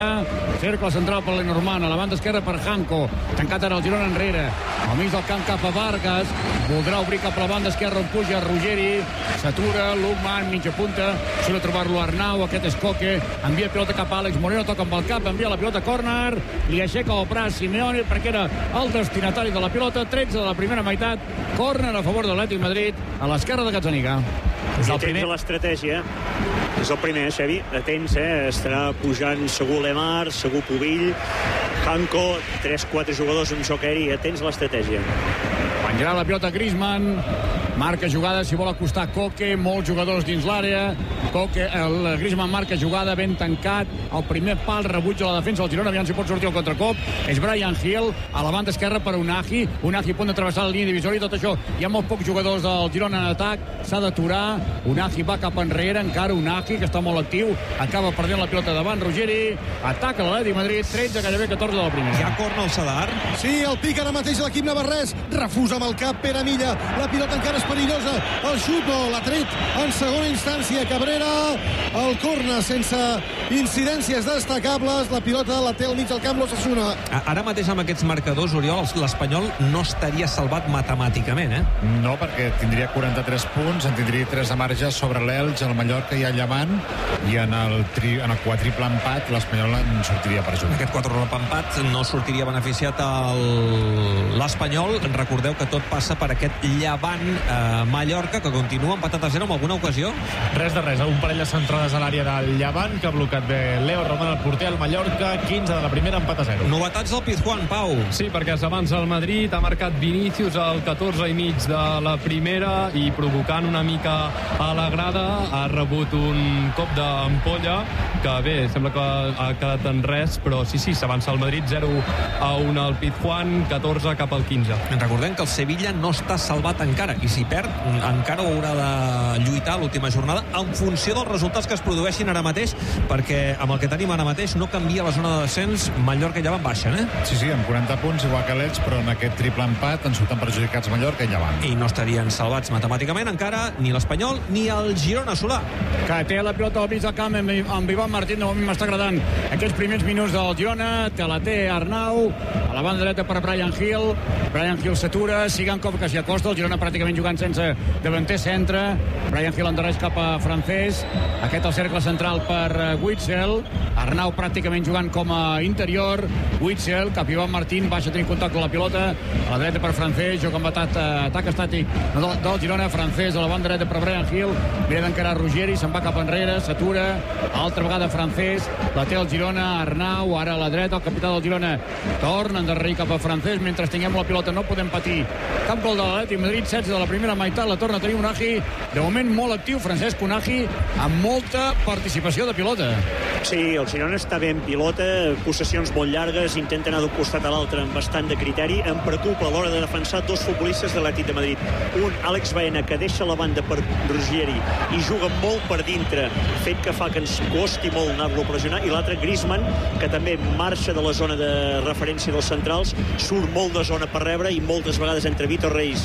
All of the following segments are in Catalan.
cercle central per Lenormand, a la banda esquerra per Hanco, tancat ara el Girona enrere, al mig del camp cap a Vargas, voldrà obrir cap a la banda esquerra on puja Ruggeri, s'atura Lukman, mitja punta, surt a trobar-lo Arnau, aquest és Coque, envia pilota cap a Àlex Moreno, toca amb el cap, envia la pilota a córner, li aixeca el braç Simeone perquè era el destinatari de la pilota, 13 de la primera meitat, córner a favor de l'Atlètic Madrid, a l'esquerra de Gazzaniga. És el primer de l'estratègia. És el primer, Xavi. Atents, estarà pujant segur Lemar, segur Pubill, Hanco, 3-4 jugadors amb joc aeri. Atents a l'estratègia. Penjarà la pilota Griezmann, marca jugada, si vol acostar Coque, molts jugadors dins l'àrea, el Griezmann marca jugada, ben tancat, el primer pal rebutja la defensa del Girona, aviam si pot sortir el contracop, és Bryan Gil, a la banda esquerra per Unai a punt de travessar la línia divisòria, i tot això, hi ha molts pocs jugadors del Girona en atac, s'ha d'aturar, Unai va cap enrere, encara Unai, que està molt actiu, acaba perdent la pilota davant, Ruggeri, ataca l'Atlètic Madrid, 13, gairebé 14 de la primera. Hi ha corna al Sadar. Sí, el pica ara mateix l'equip navarrès, refusa amb el cap Pere Milla, la pilota encara és perillosa, el xut no, l'ha tret en segona instància Cabrera, el corna sense incidències destacables, la pilota la té al mig del camp l'Osasuna. Ara mateix amb aquests marcadors, Oriol, l'Espanyol no estaria salvat matemàticament, No, perquè tindria 43 punts, en tindria 3 de marge sobre l'Elx, el Mallorca i el Llevant, i en el quadriple empat l'Espanyol en sortiria perjudicat. Aquest quadruple empat no sortiria beneficiat l'Espanyol. Recordeu que tot passa per aquest Llevant-Mallorca, que continua empatat a 0 en alguna ocasió. Res de res, un parell de centrades a l'àrea del Llevant, que ha blocat bé Leo Román, el porter al Mallorca, 15 de la primera, empat a 0. Novetats del Pizjuán, Pau. Sí, perquè s'avança el Madrid, ha marcat Vinícius al 14 i mig de la primera i provocant una mica a la grada, ha rebut un cop d'ampolla que bé, sembla que ha quedat en res, però sí, s'avança el Madrid 0-1 al Pizjuán, 14 cap al 15. Recordem que el Sevilla no està salvat encara, i si perd encara ho haurà de lluitar l'última jornada en funció dels resultats que es produeixin ara mateix, perquè amb el que tenim ara mateix no canvia la zona de descens, Mallorca i Llevant baixen, Sí, amb 40 punts, igual que l'Elx, però en aquest triple empat en surten perjudicats Mallorca i Llevant. I no estarien salvats matemàticament encara ni l'Espanyol ni el Girona Solà. Que té la pilota al mig del camp amb Ivan Martín, de moment m'està agradant aquests primers minuts del Girona, te la té Arnau, a la banda dreta per Bryan Gil s'atura, Sigankov que s'hi acosta, el Girona pràcticament jugant sense davanter centre, Bryan Gil endarreix cap a Francés, aquest al cercle central per Witsel, Arnau pràcticament jugant com a interior, Witsel, cap Ivan Martín, baixa a tenir contacte amb la pilota, a la dreta per Francés, joc amb atac estàtic del Girona, Francés a la banda dreta per Bryan Gil, mira d'encarar Ruggeri, se'n va cap enrere, s'atura, altra vegada Francés, la té el Girona, Arnau, ara a la dreta, el capità del Girona torna a endarrerir cap a Francés, mentre tinguem la pilota no podem patir cap gol de l'Atlètic Madrid, 16 de la primera meitat, la torna a tenir Unai, de moment molt actiu Francesc Unai, amb molta participació de pilota. Sí, el Girona està bé en pilota, possessions molt llargues, intenta anar d'un costat a l'altre amb bastant de criteri. Em preocupa a l'hora de defensar dos futbolistes de l'Atlètic de Madrid. Un, Àlex Baena, que deixa la banda per Ruggeri i juga molt per dintre, fet que fa que ens costi molt anar-lo a pressionar, i l'altre, Griezmann, que també marxa de la zona de referència dels centrals, surt molt de zona per rebre i moltes vegades entre Vitor Reis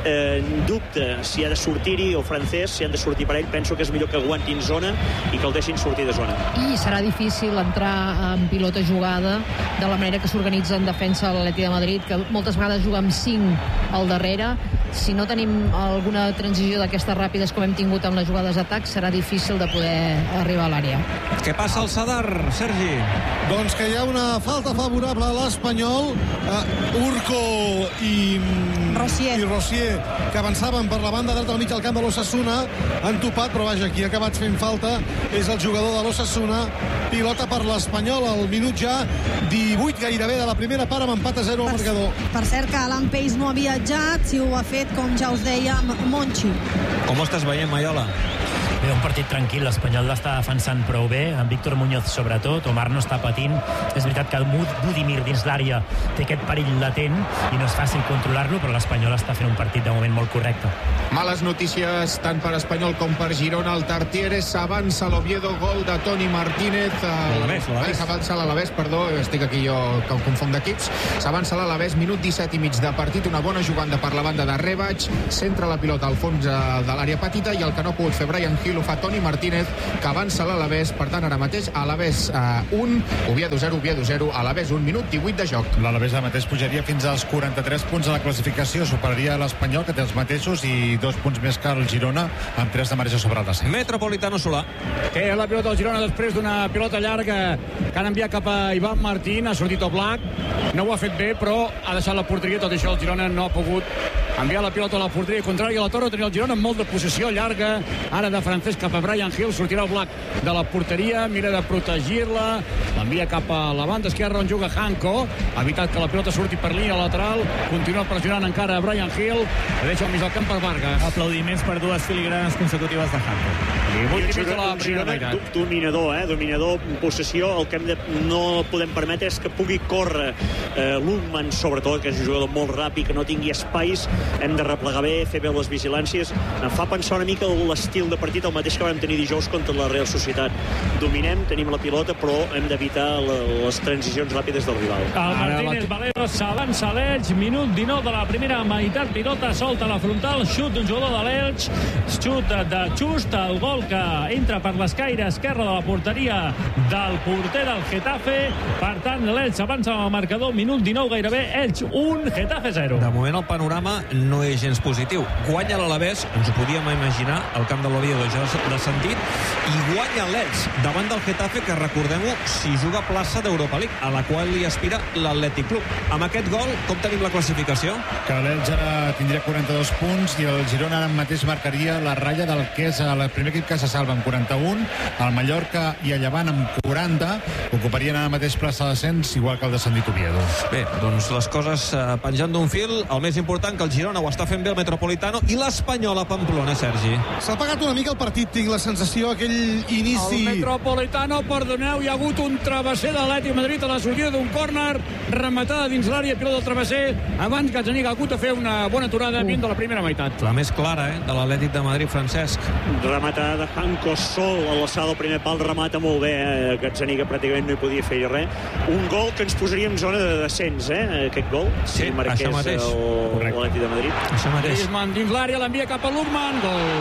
dubta si ha de sortir-hi o Francés, si han de sortir per ell. Penso que és millor que aguantin zona i que el deixin sortir de zona. I serà difícil entrar en pilota jugada de la manera que s'organitza en defensa a l'Atlètic de Madrid, que moltes vegades juga amb 5 al darrere. Si no tenim alguna transició d'aquestes ràpides com hem tingut amb les jugades d'atac, serà difícil de poder arribar a l'àrea. Què passa al Sadar, Sergi? Doncs que hi ha una falta favorable a l'Espanyol. Urco i Rossier, que avançaven per la banda dreta al mig del camp de l'Osasuna, han topat, però vaja, qui ha acabat fent falta és el jugador de l'Osasuna. Pilota per l'Espanyol al minut ja 18 gairebé de la primera part, amb empat a 0 al marcador. Per cert que Alan Pace no ha viatjat, si ho ha fet, com ja us deia, Monchi. Com ho estàs veient, Maiola? Bé, un partit tranquil, l'Espanyol l'està defensant prou bé, amb Víctor Muñoz sobretot, Omar no està patint, és veritat que Budimir dins l'àrea té aquest perill latent i no és fàcil controlar-lo, però l'Espanyol està fent un partit de moment molt correcte. Males notícies tant per Espanyol com per Girona. El Tartieres s'avança l'Oviedo, gol de Toni Martínez. S'avança l'Alavés, perdó, estic aquí jo que em confon d'equips. S'avança l'Alavés, minut 17 i mig de partit, una bona jugada per la banda de Rebaig, centra la pilota al fons de l'àrea petita, i el que no ha pogut fer Bryan Gil i ho fa Toni Martínez, que avança l'Alavés. Per tant, ara mateix, Alavés 1, Oviedo 0, Oviedo 0, Alavés 1 minut 18 de joc. L'Alavés ara mateix pujaria fins als 43 punts a la classificació, superaria l'Espanyol, que té els mateixos, i 2 punts més que el Girona, amb 3 de marge sobre el descens. Metropolitano Solà. Que és la pilota del Girona després d'una pilota llarga que han enviat cap a Ivan Martín, ha sortit Oblak, no ho ha fet bé, però ha deixat la porteria, tot això el Girona no ha pogut enviar la pilota a la porteria contrària a la torre. Tenia el Girona amb molt de possessió llarga, ara de Francesc cap a Brian Hill, sortirà Oblak de la porteria, mira de protegir-la, l'envia cap a la banda esquerra on juga Hanco, ha evitat que la pilota surti per línia lateral, continua pressionant encara Brian Hill, deixa al mig del camp per Vargas. Aplaudiments per dues filigranes consecutives de Hanco. Dominador, possessió. El que no podem permetre és que pugui córrer Lundman, sobretot, que és un jugador molt ràpid, que no tingui espais. Hem de replegar bé, fer bé les vigilàncies. Em fa pensar una mica l'estil de partit, el mateix que vam tenir dijous contra la Real Societat. Dominem, tenim la pilota, però hem d'evitar les transicions ràpides del rival. El Martínez Valero s'avança a l'Elx, minut 19 de la primera meitat, pilota solta a la frontal, xut d'un jugador de l'Elx, xut de Just, el gol que entra per l'escaire esquerra de la porteria del porter del Getafe. Per tant, l'Elx avança amb el marcador, minut 19 gairebé, Elx 1, Getafe 0. De moment el panorama no és gens positiu. Guanya l'Alavés, ens ho podíem imaginar, el camp de l'Oviedo ja de sentit, i guanya l'Elx davant del Getafe, que recordem-ho, si juga a plaça d'Europa League, a la qual li aspira l'Atlètic Club. Amb aquest gol, com tenim la classificació? Que l'Elx ara tindria 42 punts i el Girona ara mateix marcaria la ratlla del que és el primer equip que se salva amb 41, el Mallorca i el Llevant amb 40, ocuparien ara mateix plaça de descens, igual que el descendit Oviedo. Bé, doncs les coses penjant d'un fil, el més important que el Girona ho està fent bé el Metropolitano i l'Espanyol a Pamplona, Sergi. S'ha pagat una mica el partit, tinc la sensació, aquell inici... El Metropolitano, perdoneu, hi ha hagut un travesser de l'Atlètic Madrid a la sortida d'un córner, rematada dins l'àrea, pilota del travesser, abans que Gazzaniga ha hagut de fer una bona aturada vint de la primera meitat. La més clara, de l'Atlètic de Madrid, Francesc. Rematada de Hanco sol a l'alçada del primer pal, remata molt bé, Gazzaniga pràcticament no hi podia fer res. Un gol que ens posaria en zona de descens, aquest gol. Sí, això mateix. L'Atlètic de Madrid. Això mateix. Griezmann dins l'àrea, l'envia cap a Lukman,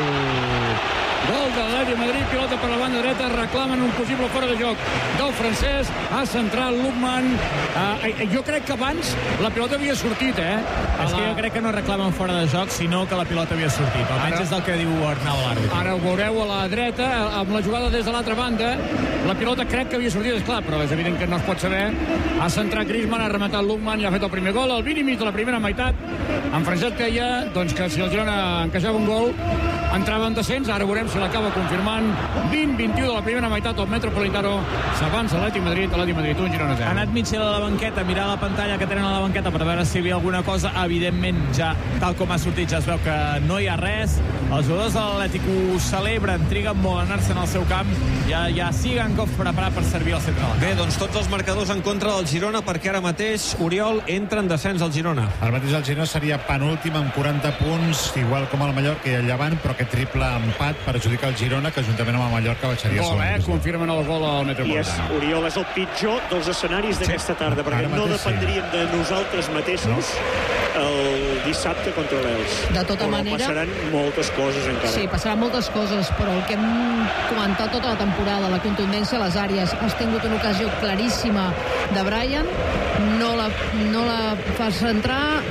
gol de l'Atlètic de Madrid, pilota per la banda dreta, reclamen un possible fora de joc del francès, ha centrat Lukman. Jo crec que abans la pilota havia sortit, És que jo crec que no reclamen fora de joc, sinó que la pilota havia sortit. Almenys és el que diu Arnau l'àrbitre. Ara ho veureu a la dreta, amb la jugada des de l'altra banda. La pilota crec que havia sortit, esclar, però és evident que no es pot saber. Ha centrat Griezmann, ha rematat Lukman i ha fet el primer gol. Al 20 i mig de la primera meitat, en Francesc deia doncs, que si el Girona encaixava un gol, entrava en descens. Ara veurem si l'acaba confirmant. 20-21 de la primera meitat, el Metropolitano s'avança l'Atlètic Madrid, 1, Girona 0. Ha anat Michel a la banqueta, mirar la pantalla que tenen a la banqueta per veure si hi havia alguna cosa. Evidentment, ja tal com ha sortit, ja es veu que no hi ha res. Els jugadors de l'Atlètic ho celebren, triguen molt a anar-se'n al seu camp. Ja Sigankov preparat per servir al centre. Bé, doncs tots els marcadors en contra del Girona, perquè ara mateix, Oriol, entra en descens al Girona. El mateix el Girona seria penúltim amb 40 punts, igual com el Mallorca i el Llevant, però aquest triple empat perjudica el Girona, que juntament amb el Mallorca baixaria segon. Confirmen el gol al Metropolitano. Oriol, és el pitjor dels escenaris d'aquesta tarda, perquè no dependríem de nosaltres mateixos el dissabte contra l'Elx. De tota manera... passaran moltes coses encara. Sí, passaran moltes coses, però el que hem comentat tota la temporada, la contundència a les àrees, has tingut una ocasió claríssima de Brian, no la fas entrar,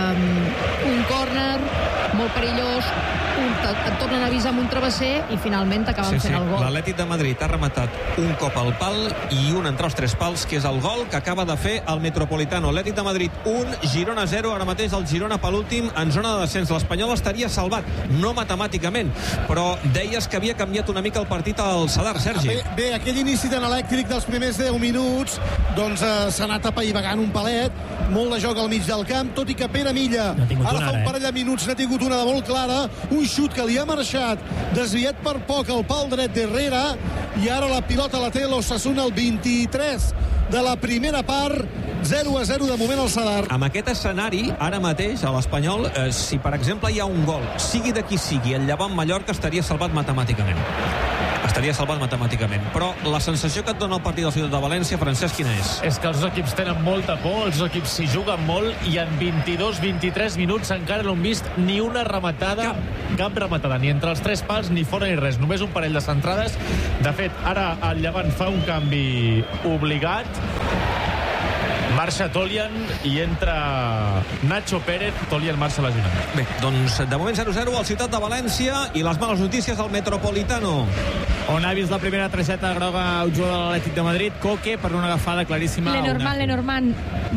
un córner molt perillós, et tornen a avisar amb un travesser i finalment t'acaben fent el gol. L'Atlètic de Madrid ha rematat un cop al pal i un entre els 3 pals, que és el gol que acaba de fer el Metropolitano. Atlètic de Madrid 1, Girona 0. Ara mateix el Girona penúltim en zona de descens. L'Espanyol estaria salvat, no matemàticament, però deies que havia canviat una mica el partit al Sadar, Sergi. Bé, aquell inici tan elèctric dels primers 10 minuts doncs s'ha anat apaivagant un palet, molt de joc al mig del camp, tot i que Pere Milla ara fa un parell de minuts n'ha tingut una de molt clara, un xut que li ha marxat desviat per poc al pal dret d'Herrera, i ara la pilota la té l'Osasuna al 23 de la primera part, 0-0 de moment al Sadar. Amb aquest escenari, ara mateix, a l'Espanyol, si per exemple hi ha un gol, sigui de qui sigui, el Llevant Mallorca estaria salvat matemàticament. estaria salvat matemàticament. Però la sensació que et dona el partit del Ciutat de València, Francesc, quina és? És que els dos equips tenen molta por, els dos equips s'hi juguen molt i en 22-23 minuts encara no hem vist ni una rematada, cap rematada, ni entre els 3 pals ni fora ni res, només un parell de centrades. De fet, ara el Llevant fa un canvi obligat, marxa Tolian i entra Nacho Pérez. Tolian marxa lesionat. Bé, doncs de moment 0-0 al Ciutat de València i les males notícies al Metropolitano, on ha vist la primera targeta groga el jugador de l'Atlètic de Madrid, Coque, per una agafada claríssima. Lenormand.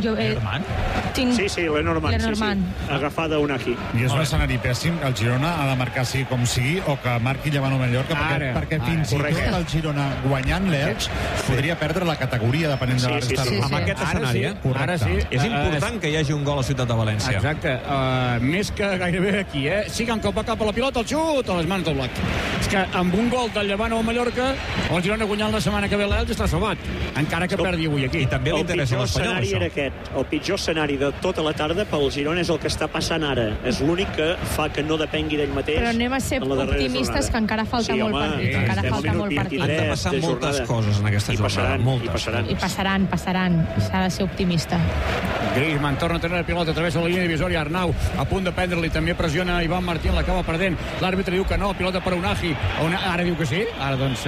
Sí, Lenormand. Agafada Unagi. I és un escenari pèssim. El Girona ha de marcar sigui com sigui o que marqui Llevant o Mallorca, perquè fins i tot el Girona guanyant l'Elx podria perdre la categoria depenent de la resta. Amb aquest escenari, Ara sí. És important que hi hagi un gol a Ciutat de València. Exacte. Més que gairebé aquí, Siguen cap a la pilota, el xut a les mans del Black. És que amb un gol del Llevant o Mallorca, el Girona guanyant la setmana que ve l'Elx està salvat, encara que perdi avui aquí. I també li interessa l'Espanyol, això. Era aquest. El pitjor escenari de tota la tarda pel Girona és el que està passant ara. És l'únic que fa que no depengui d'ell mateix. Però anem a ser optimistes, que encara falta molt partit. Encara falta molt partit. Han de passar moltes coses en aquesta jornada. I passaran. S'ha de ser optimista. Griezmann torna a tenir la pilota a través de la línia divisòria. Arnau a punt de prendre-li, també pressiona Ivan Martín, l'acaba perdent. L'àrbitre diu que no, pilota per Unagi. Ara diu que sí. Ara doncs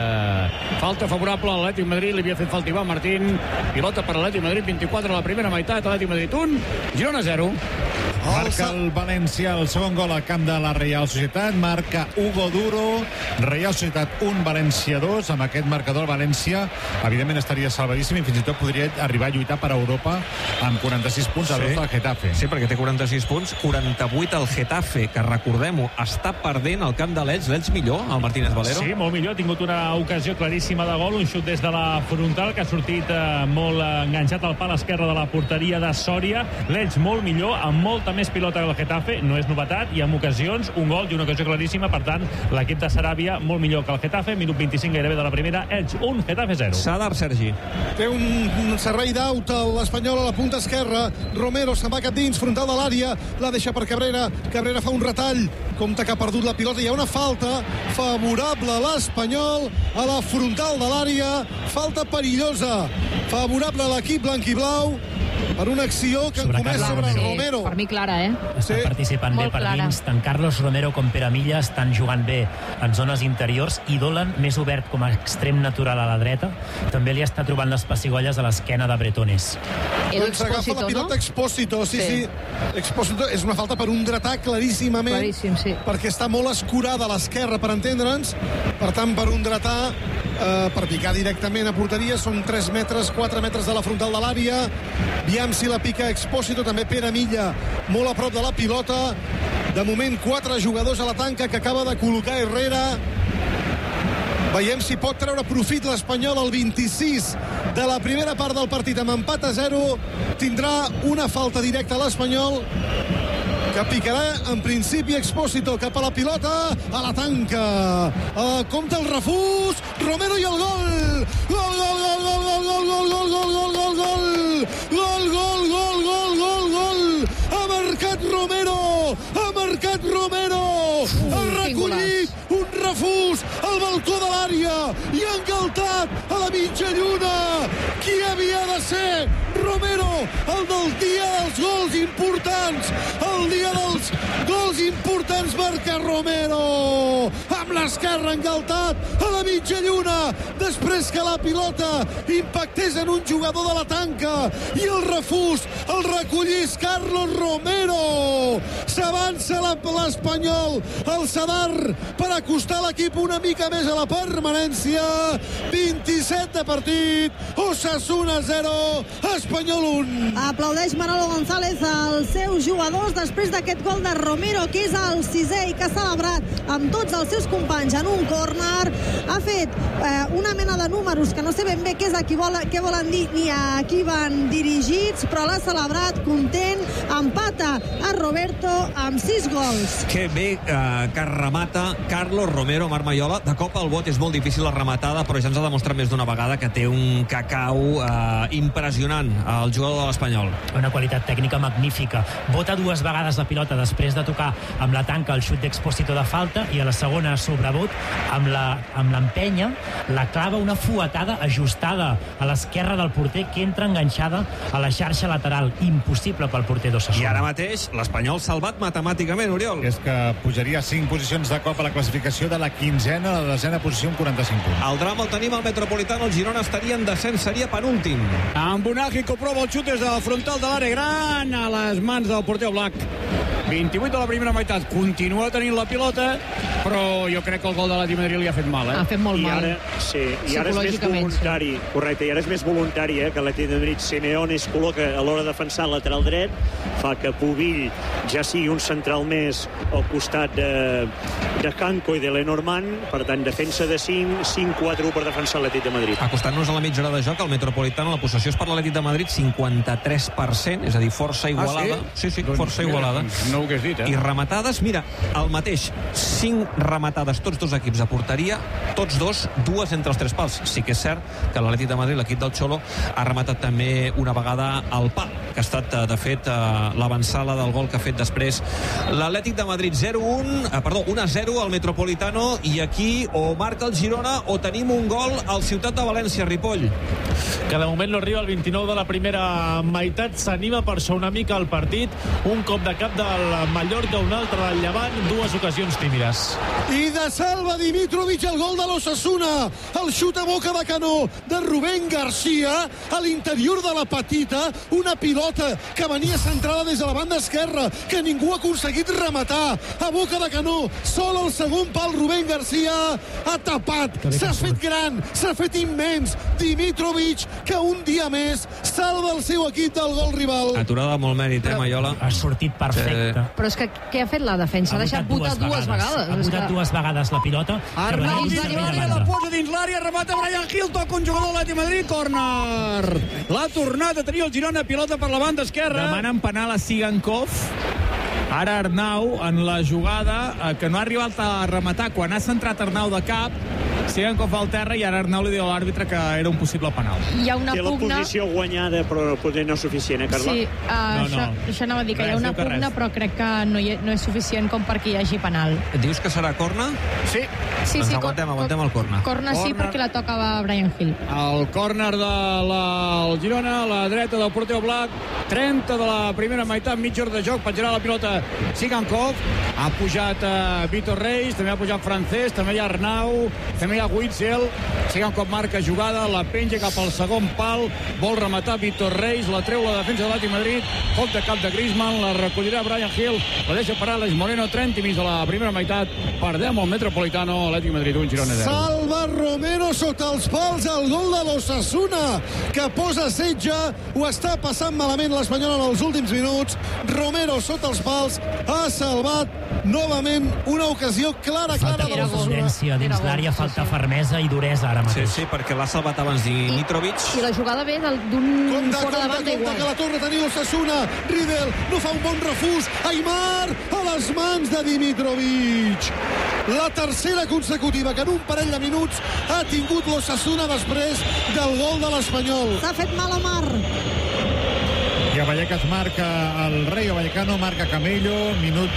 falta favorable a l'Atlètic Madrid, li havia fet falta Ivan Martín. Pilota per l'Atlètic Madrid, 24 a la primera meitat, Atlètic Madrid 1, Girona 0. Marca el València el segon gol al camp de la Real Societat, marca Hugo Duro, Real Societat 1, València 2. Amb aquest marcador València evidentment estaria salvadíssim i fins i tot podria arribar a lluitar per Europa amb 46 punts a l'Oza del Getafe. Sí, perquè té 46 punts, 48 al Getafe, que recordem-ho, està perdent al camp de l'Elx millor, el Martínez Valero. Sí, molt millor, ha tingut una ocasió claríssima de gol, un xut des de la frontal que ha sortit molt enganxat al pal esquerre de la porteria de Sòria. L'Elx molt millor, amb molta més pilota que el Getafe, no és novetat, i amb ocasions, un gol i una ocasió claríssima. Per tant, l'equip de Saràbia molt millor que el Getafe, minut 25 gairebé de la primera, Elx 1, Getafe 0. Sadar, Sergi. Té un servei d'aut l'Espanyol a la punta esquerra. Romero se'n va cap dins, frontal de l'àrea, la deixa per Cabrera fa un retall, compte que ha perdut la pilota. Hi ha una falta favorable a l'Espanyol a la frontal de l'àrea, falta perillosa favorable a l'equip blanquiblau per una acció que comença sobre Romero. Per mi clara, Està participant bé per dins. Tant Carlos Romero com Pere Milla estan jugant bé en zones interiors, i Dolan, més obert com a extrem natural a la dreta, també li està trobant les pessigolles a l'esquena de Bretones. S'agafa la pilota Expósito, sí. Expósito és una falta per un dretà claríssimament. Claríssim, sí. Perquè està molt escurada a l'esquerra, per entendre'ns. Per tant, per un dretà, per picar directament a porteria, són 3 metres, 4 metres de la frontal de l'àrea. Aviam si la pica Expósito, també Pere Milla molt a prop de la pilota. De moment 4 jugadors a la tanca que acaba de col·locar Herrera. Veiem si pot treure profit l'Espanyol al 26 de la primera part del partit. Amb empat a 0 tindrà una falta directa a l'Espanyol, que picarà en principi Expósito cap a la pilota, a la tanca. Compte el refús, Romero i el gol! Gol, gol, gol, gol, gol, gol, gol, gol, gol, gol, gol, gol! Gol, gol, gol, gol, gol, gol! Ha marcat Romero! Ha marcat Romero! Ha recollit un refús al balcó de l'àrea i ha engaltat a la mitja lluna. Qui havia de ser? Romero, el del dia dels gols importants, el dia dels gols importants, marca Romero amb l'esquerra, engaltat a la mitja lluna, després que la pilota impactés en un jugador de la tanca i el refús el recollís Carlos Romero. S'avança l'Espanyol, el Sadar, per acostar l'equip una mica més a la permanència. 27 de partit, Osasuna 0, Espanyol 1. Aplaudeix Manolo González als seus jugadors després d'aquest gol de Romero, que és el 6è i que ha celebrat amb tots els seus companys en un córner. Ha fet una mena de números que no sé ben bé què volen dir ni a qui van dirigits, però l'ha celebrat content, empata a Roberto amb 6 gols. Que bé que remata Carlos Romero, Marc Maiola. De cop al bot és molt difícil la rematada, però ja ens ha demostrat més d'una vegada que té un cacau impressionant el jugador de l'Espanyol. Una qualitat tècnica magnífica. Bota 2 vegades la pilota després de tocar amb la tanca el xut d'Expósito de falta, i a la segona sobrebot amb l'empenya la clava una fuetada ajustada a l'esquerra del porter, que entra enganxada a la xarxa lateral. Impossible pel porter d'Osasuna. I ara mateix l'Espanyol salvat matemàticament, Oriol. És que pujaria 5 posicions de cop a la classificació de la 15a a la 10a posició amb 45 punts. El drama el tenim al Metropolitano. El Girona estaria en descens, seria penúltim. Amb Bonagi que prova el xut des del frontal de l'àrea gran a les mans del porter Oblak. 28 de la primera meitat, continua tenint la pilota, però jo crec que el gol de l'Atlètic de Madrid li ha fet mal, Ha fet molt mal. I ara és més voluntari, correcte, i ara és més voluntari, que l'Atlètic de Madrid, Simeone es col·loca a l'hora de defensar el lateral dret, fa que Pubill ja sigui un central més al costat de Canco i de Lenormand, per tant, defensa de 5-4-1 per defensar l'Atlètic de Madrid. Acostant-nos a la mitja hora de joc, el Metropolitano, la possessió és per l'Atlètic de Madrid 53%, és a dir, força igualada. Sí, força igualada. No ho hagués dit, I rematades, mira, el mateix, 5 rematades, tots dos equips a porteria, tots dues entre els 3 pals. Sí que és cert que l'Atlètic de Madrid, l'equip del Xolo, ha rematat també una vegada al pal, que ha estat, de fet, l'avançada del gol que ha fet després l'Atlètic de Madrid. 1-0 al Metropolitano, i aquí o marca el Girona o tenim un gol al Ciutat de València, Ripoll. Que de moment no arriba al 29 de la primera meitat, s'anima per això una mica el partit, un cop de cap del Mallorca, un altre del Llevant, 2 ocasions tímides. I de salva Dimitrovic el gol de l'Osasuna, el xut a boca de canó de Rubén García a l'interior de la petita, una pilota que venia centrada des de la banda esquerra, que ningú ha aconseguit rematar, a boca de canó, sol al segon pal. Rubén García ha tapat, s'ha fet gran, s'ha fet immens Dimitrovic, que un dia més salva el seu equip del gol rival. Aturada molt mèrit, Maiola? Ha sortit perfecte. Però és que què ha fet la defensa? Ha deixat botar 2 vegades. Ha botat 2 vegades la pilota. Arnau dins l'àrea, la posa dins l'àrea, remata Bryan Gil, toca un jugador de l'Atlètic de Madrid, córner. L'ha tornat a tenir el Girona, pilota per la banda esquerra. Demanen penal a Sigankov. Ara Arnau, en la jugada, que no ha arribat a rematar, quan ha centrat Arnau de cap, Sigankov al terra, i ara Arnau li diu a l'àrbitre que era un possible penal. Hi ha una té pugna... la posició guanyada, però potser no suficient, Carla? Sí, això anava a dir, que hi ha una pugna, però crec que no és suficient com perquè hi hagi penal. Dius que serà corna? Sí. Doncs aguantem el corna. Corna sí, perquè la tocava Bryan Gil. El córner del Girona, a la dreta del porter Oblak, 30 de la primera meitat, mitja hora de joc, penjarà la pilota Sigankov, ha pujat Vitor Reis, també ha pujat Francés, també hi ha Arnau, també hi ha Witzel. Sigankov marca jugada, la penja cap al segon pal, vol rematar Vitor Reis, la treu la defensa de l'Atlètic de Madrid, foc de cap de Griezmann, la recollirà Bryan Gil, la deixa parar l'Eix Moreno, 30 i mig de la primera meitat, perdem el Metropolitano, l'Atlètic de Madrid 1, Girona 0. Salva Romero sota els pals, el gol de l'Osasuna, que posa setge, ho està passant malament l'Espanyol en els últims minuts. Romero sota els pals ha salvat novament una ocasió clara de l'Osasuna. Dins l'àrea falta fermesa i duresa ara mateix. Sí, perquè l'ha salvat abans Dimitrovic. I la jugada ve d'un fora de banda igual. Que la torna a tenir Osasuna. Riedel no fa un bon refús. Aimar a les mans de Dimitrovic. La tercera consecutiva que en un parell de minuts ha tingut l'Osasuna després del gol de l'Espanyol. S'ha fet mal a Mar. I a Vallecas marca el Rayo Vallecano, marca Camello, minut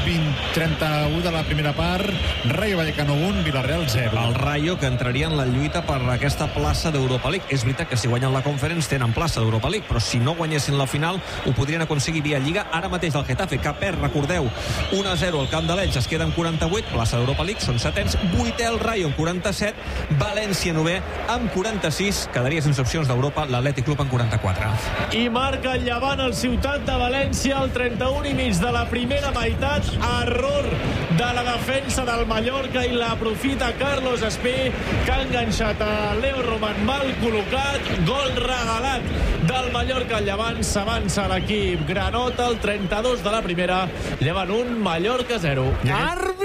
31 de la primera part, Rayo Vallecano 1, Villarreal 0. El Rayo, que entraria en la lluita per aquesta plaça d'Europa League. És veritat que si guanyen la Conference tenen plaça d'Europa League, però si no guanyessin la final ho podrien aconseguir via Lliga. Ara mateix el Getafe, que perd, recordeu, 1-0 al camp de l'Elx, es queden 48, plaça d'Europa League, són setens, 8è el Rayo amb 47, València 9è amb 46, quedaria sense opcions d'Europa l'Atlètic Club amb 44. I marca el Llevant al Ciutat de València al 31 i mig de la primera meitat. Error de la defensa del Mallorca i l'aprofita Carlos Espí, que ha enganxat a Leo Roman mal col·locat. Gol regalat del Mallorca al Llevant. S'avança l'equip granota al 32 de la primera. Llevant 1, Mallorca 0. Àrbitre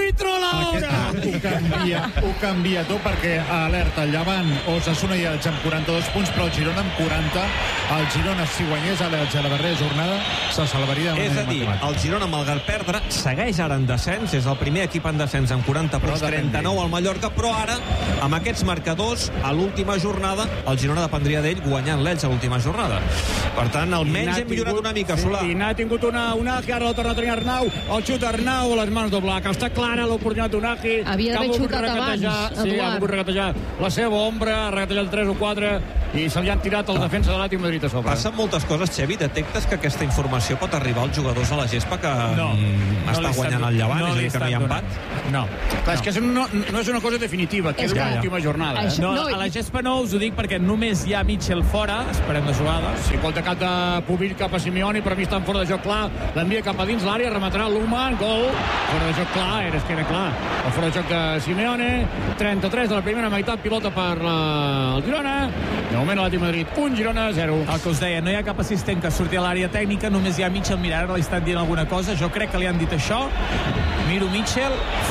árbitro a la hora! Ho canvia tot perquè alerta el Llevant, Osasuna i Elx amb 42 punts, però el Girona amb 40. El Girona, si guanyés a l'Elx a la darrera jornada, se salvaria de manera matemàtica. El Girona, malgrat perdre, segueix ara en descens, és el primer equip en descens amb 40 punts, 39 al Mallorca, però ara, amb aquests marcadors, a l'última jornada, el Girona dependria d'ell guanyant l'Elx a l'última jornada. Per tant, almenys hem millorat una mica, Solà. I n'ha tingut una que ara la torna a tenir Arnau, el xut Arnau a les mans d'Oblak. Està clara l'oportunitat d'Unagi. Havia d'haver xutat abans, Eduard. Sí, ha volgut regatejar la seva ombra, ha regatejat 3 o 4 i se li han tirat el defensa de l'Atlètic Madrid a sobre. Passen moltes coses, Xevi. Detectes que aquesta informació pot arribar als jugadors a la gespa que està guanyant el Llevant, és a dir, que no hi ha empat? No. És que no és una cosa definitiva, que és l'última jornada. A la gespa no us ho dic perquè només hi ha Mitchell fora, esperem de jugada. Si pot cap de Pubill cap a Simeone, per mi està en fora de joc clar, l'envia cap a dins l'àrea, rematarà Luhmann, gol, fora de joc clar, que era clar, el fora de joc de Simeone, 33 de la primera meitat, pilota per el Girona, de moment l'Atlètic Madrid 1, Girona 0. El que us deia, no hi ha cap assistent que surti a l'àrea tècnica, només hi ha Mitchell, mira, ara li estan dient alguna cosa, jo crec que li han dit això, miro Mitchell,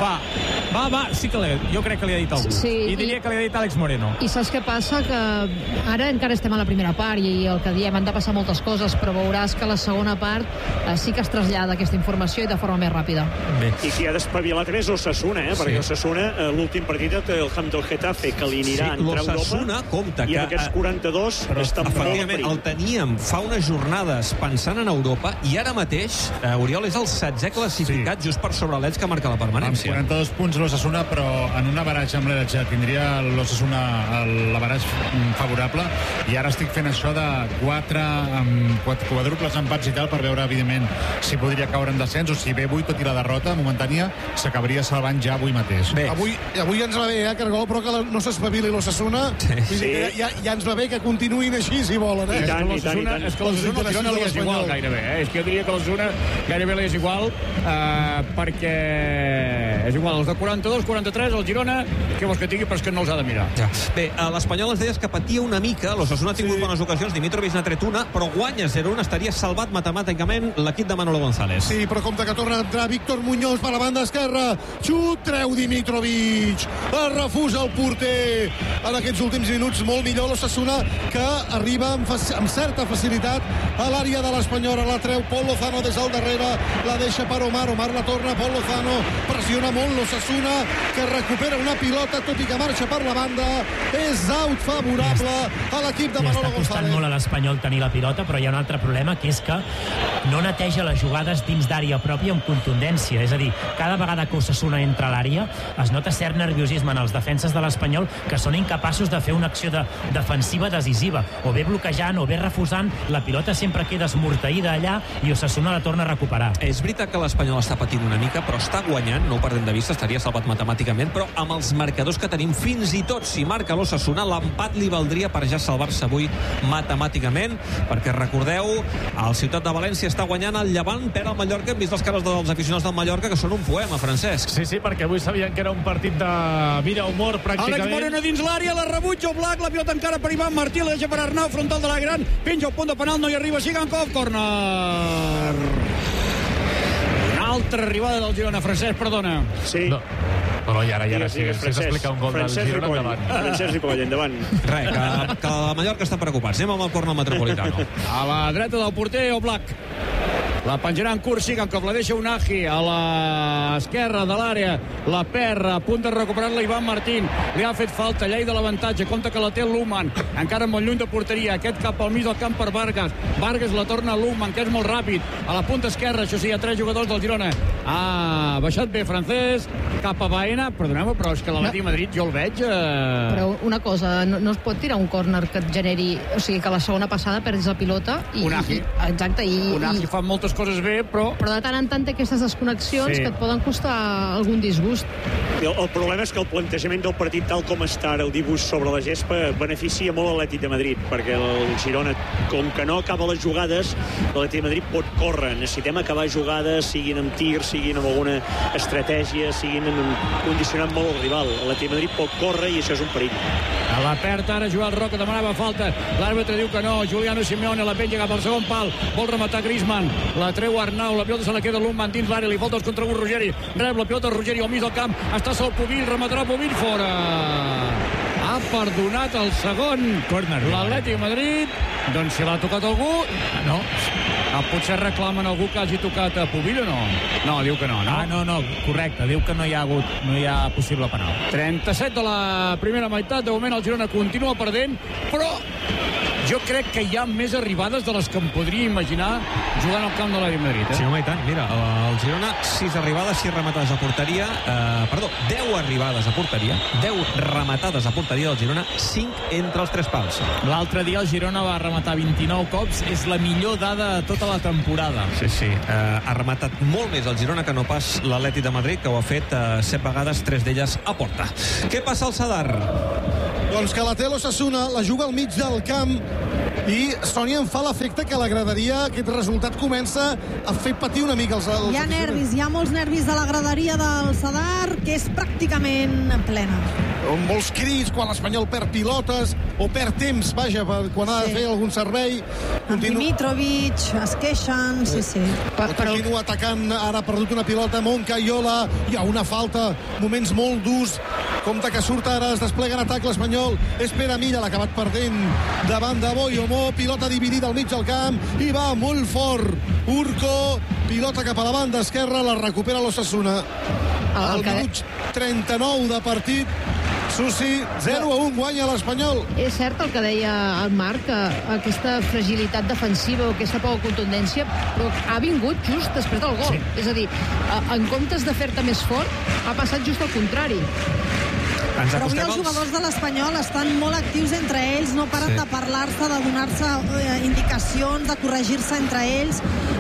sí que jo crec que li ha dit algú, i diria que li ha dit Àlex Moreno. I saps què passa? Que ara encara estem a la primera part i el que diem, han de passar moltes coses, però veuràs que a la segona part sí que es trasllada aquesta informació i de forma més ràpida. I qui ha d'espavilar també és Osasuna, perquè Osasuna, l'últim partit té el camp del Getafe, que li anirà a entrar a Europa, i en aquests 42 està molt perill. El teníem fa unes jornades pensant en Europa i ara mateix, Oriol, és el 16è classificat just per sobre l'Elx que marca la permanència. Amb 42 punts l'Osasuna, però en un avaratge amb l'Elx tindria l'Osasuna l'avaratge favorable, i ara estic fent això de 4 quadruples empats i tal per veure, evidentment, si podria caure en descens o si ve avui, tot i la derrota momentània, s'acabaria salvant ja avui mateix. Avui ens va bé, Cargol, però que no s'espavili l'Osasuna. Ja ens va bé que continuïn així, si volen. I tant. És que l'Osasuna li és igual gairebé. És que jo diria que l'Osasuna gairebé li és igual, perquè és igual, els de 42, 43, el Girona, què vols que tingui, però és que no els ha de mirar. Bé, l'Espanyol ens deies que patia una mica, l'Osasuna ha tingut bones ocasions, Dimitrovic n'ha tret una, però guanya 0-1, estaria salvat matemàticament l'equip de Manolo González. Sí, però compte que torna a entrar Víctor Muñoz per la banda esquerra, xut, treu Dimitrovic, es refusa el porter en aquests últims minuts, molt millor l'Osasuna, que arriba amb certa facilitat a l'àrea de l'Espanyol, la treu Pol Lozano des del darrere, la deixa per Omar la torna, Pol Lozano pressiona molt l'Osasuna, que recupera una pilota, tot i que marxa per la banda, és out favorable a l'equip de Manolo González. Li està costant molt a l'Espanyol tenir la pilota, però hi ha un altre problema, que és que no neteja les jugades dins d'àrea pròpia amb contundència, és a dir, cada vegada que Osasuna entra a l'àrea es nota cert nerviosisme en els defenses de l'Espanyol, que són incapaços de fer una acció defensiva decisiva, o bé bloquejant o bé refusant, la pilota sempre queda esmorteïda allà i Osasuna la torna a recuperar. És veritat que l'Espanyol està patint una mica, però està guanyant, no ho perdem de vista, estaria salvat matemàticament, però amb els marcadors que tenim, fins i tot si marca l'Osasuna, l'empat li valdria per ja salvar-se avui matemàticament, perquè recordeu, el Ciutat de València està guanyant, el Llevant perd el Mallorca, hem vist les cares dels aficionats del Mallorca que són un poema, Francesc. Sí, perquè avui sabien que era un partit de vida humor, pràcticament. Àlex Moreno dins l'àrea, la rebutja Oblak, la pilota encara per Ivan Martí, la deixa per Arnau, frontal de la gran, penja el punt de penal, no hi arriba, Sigankov, córner. Una altra arribada del Girona, Francesc, perdona. Sí. No, i ara sí, s'explica un gol del Girona endavant. Francesc Ripoll, endavant. Que la Mallorca està preocupat. Anem amb el córner metropolitano. A la dreta del porter, Oblak. La penjarà en curs, Sigankov, la deixa Unagi a l'esquerra de l'àrea, la perd, a punt de recuperar-la Ivan Martín, li ha fet falta, llei de l'avantatge, compte que la té Luhmann, encara molt lluny de porteria, aquest cap al mig del camp per Vargas la torna a Luhmann, que és molt ràpid, a la punta esquerra, això sí, hi ha 3 jugadors del Girona, ha baixat bé Francesc, cap a Baena, perdoneu-me, però és que l'Atlètic Madrid jo el veig... Però una cosa, no es pot tirar un córner que et generi, o sigui, que la segona passada perdis la pilota i... Unagi. Exacte, Unagi fa moltes coses bé, però de tant en tant té aquestes desconnexions que et poden costar algun disgust. El problema és que el plantejament del partit tal com està ara, el dibuix sobre la gespa, beneficia molt l'Atlètic de Madrid, perquè el Girona, com que no acaba les jugades, l'Atlètic de Madrid pot córrer. Necessitem acabar jugades, siguin amb tir, siguin amb alguna estratègia, siguin condicionant molt el rival. L'Atlètic de Madrid pot córrer i això és un perill. A la perd ara Joel Roca, demanava falta, l'àrbitre diu que no, Juliano Simeone la penja cap al segon pal, vol rematar Griezmann, la treu Arnau, la pilota se la queda l'Umman dins l'àrea, li falta els contra un Ruggeri, rep la pilota Ruggeri al mig del camp, està sol Pubill, rematarà Pubill, fora. Ha perdonat el segon corner l'Atlètic Madrid. Doncs si l'ha tocat algú, no. Potser reclamen algú que hagi tocat a Pubill o no? No, diu que no, no? No, correcte, diu que no hi ha possible penal. 37 de la primera meitat, de moment el Girona continua perdent, però jo crec que hi ha més arribades de les que em podria imaginar jugant al camp de l'Atlètic Madrid. Sí, home, i tant. Mira, el Girona, 6 arribades, 6 rematades a porteria. 10 arribades a porteria, 10 rematades a porteria del Girona, 5 entre els 3 pals. L'altre dia el Girona va rematar 29 cops, és la millor dada de tota la temporada. Sí. Ha rematat molt més el Girona que no pas l'Atlètic de Madrid, que ho ha fet 7 vegades, 3 d'elles a porta. Què passa al Sadar? Doncs que la té l'Osasuna, la juga al mig del camp i Sònia em fa l'efecte que la graderia aquest resultat comença a fer patir una mica els hi ha nervis, hi ha molts nervis de la graderia del Sadar, que és pràcticament plena. Molts crits quan l'Espanyol perd pilotes o perd temps, vaja, quan ha de fer algun servei. Dimitrovic, es queixen, sí. Continua atacant, ara ha perdut una pilota Moncayola, hi ha una falta, moments molt durs, compte que surt ara, es desplega en atac l'Espanyol, és Pere Milla, l'ha acabat perdent davant de Boyomó, pilota dividida al mig del camp i va molt fort Urco, pilota cap a la banda esquerra, la recupera l'Osasuna al minut 39 de partit. Susi, 0-1 guanya l'Espanyol. És cert el que deia el Marc, aquesta fragilitat defensiva o aquesta poca contundència, però ha vingut just després del gol. Sí. És a dir, en comptes de fer-te més fort, ha passat just al contrari. Però avui els jugadors de l'Espanyol estan molt actius entre ells, no paren de parlar-se, de donar-se indicacions, de corregir-se entre ells.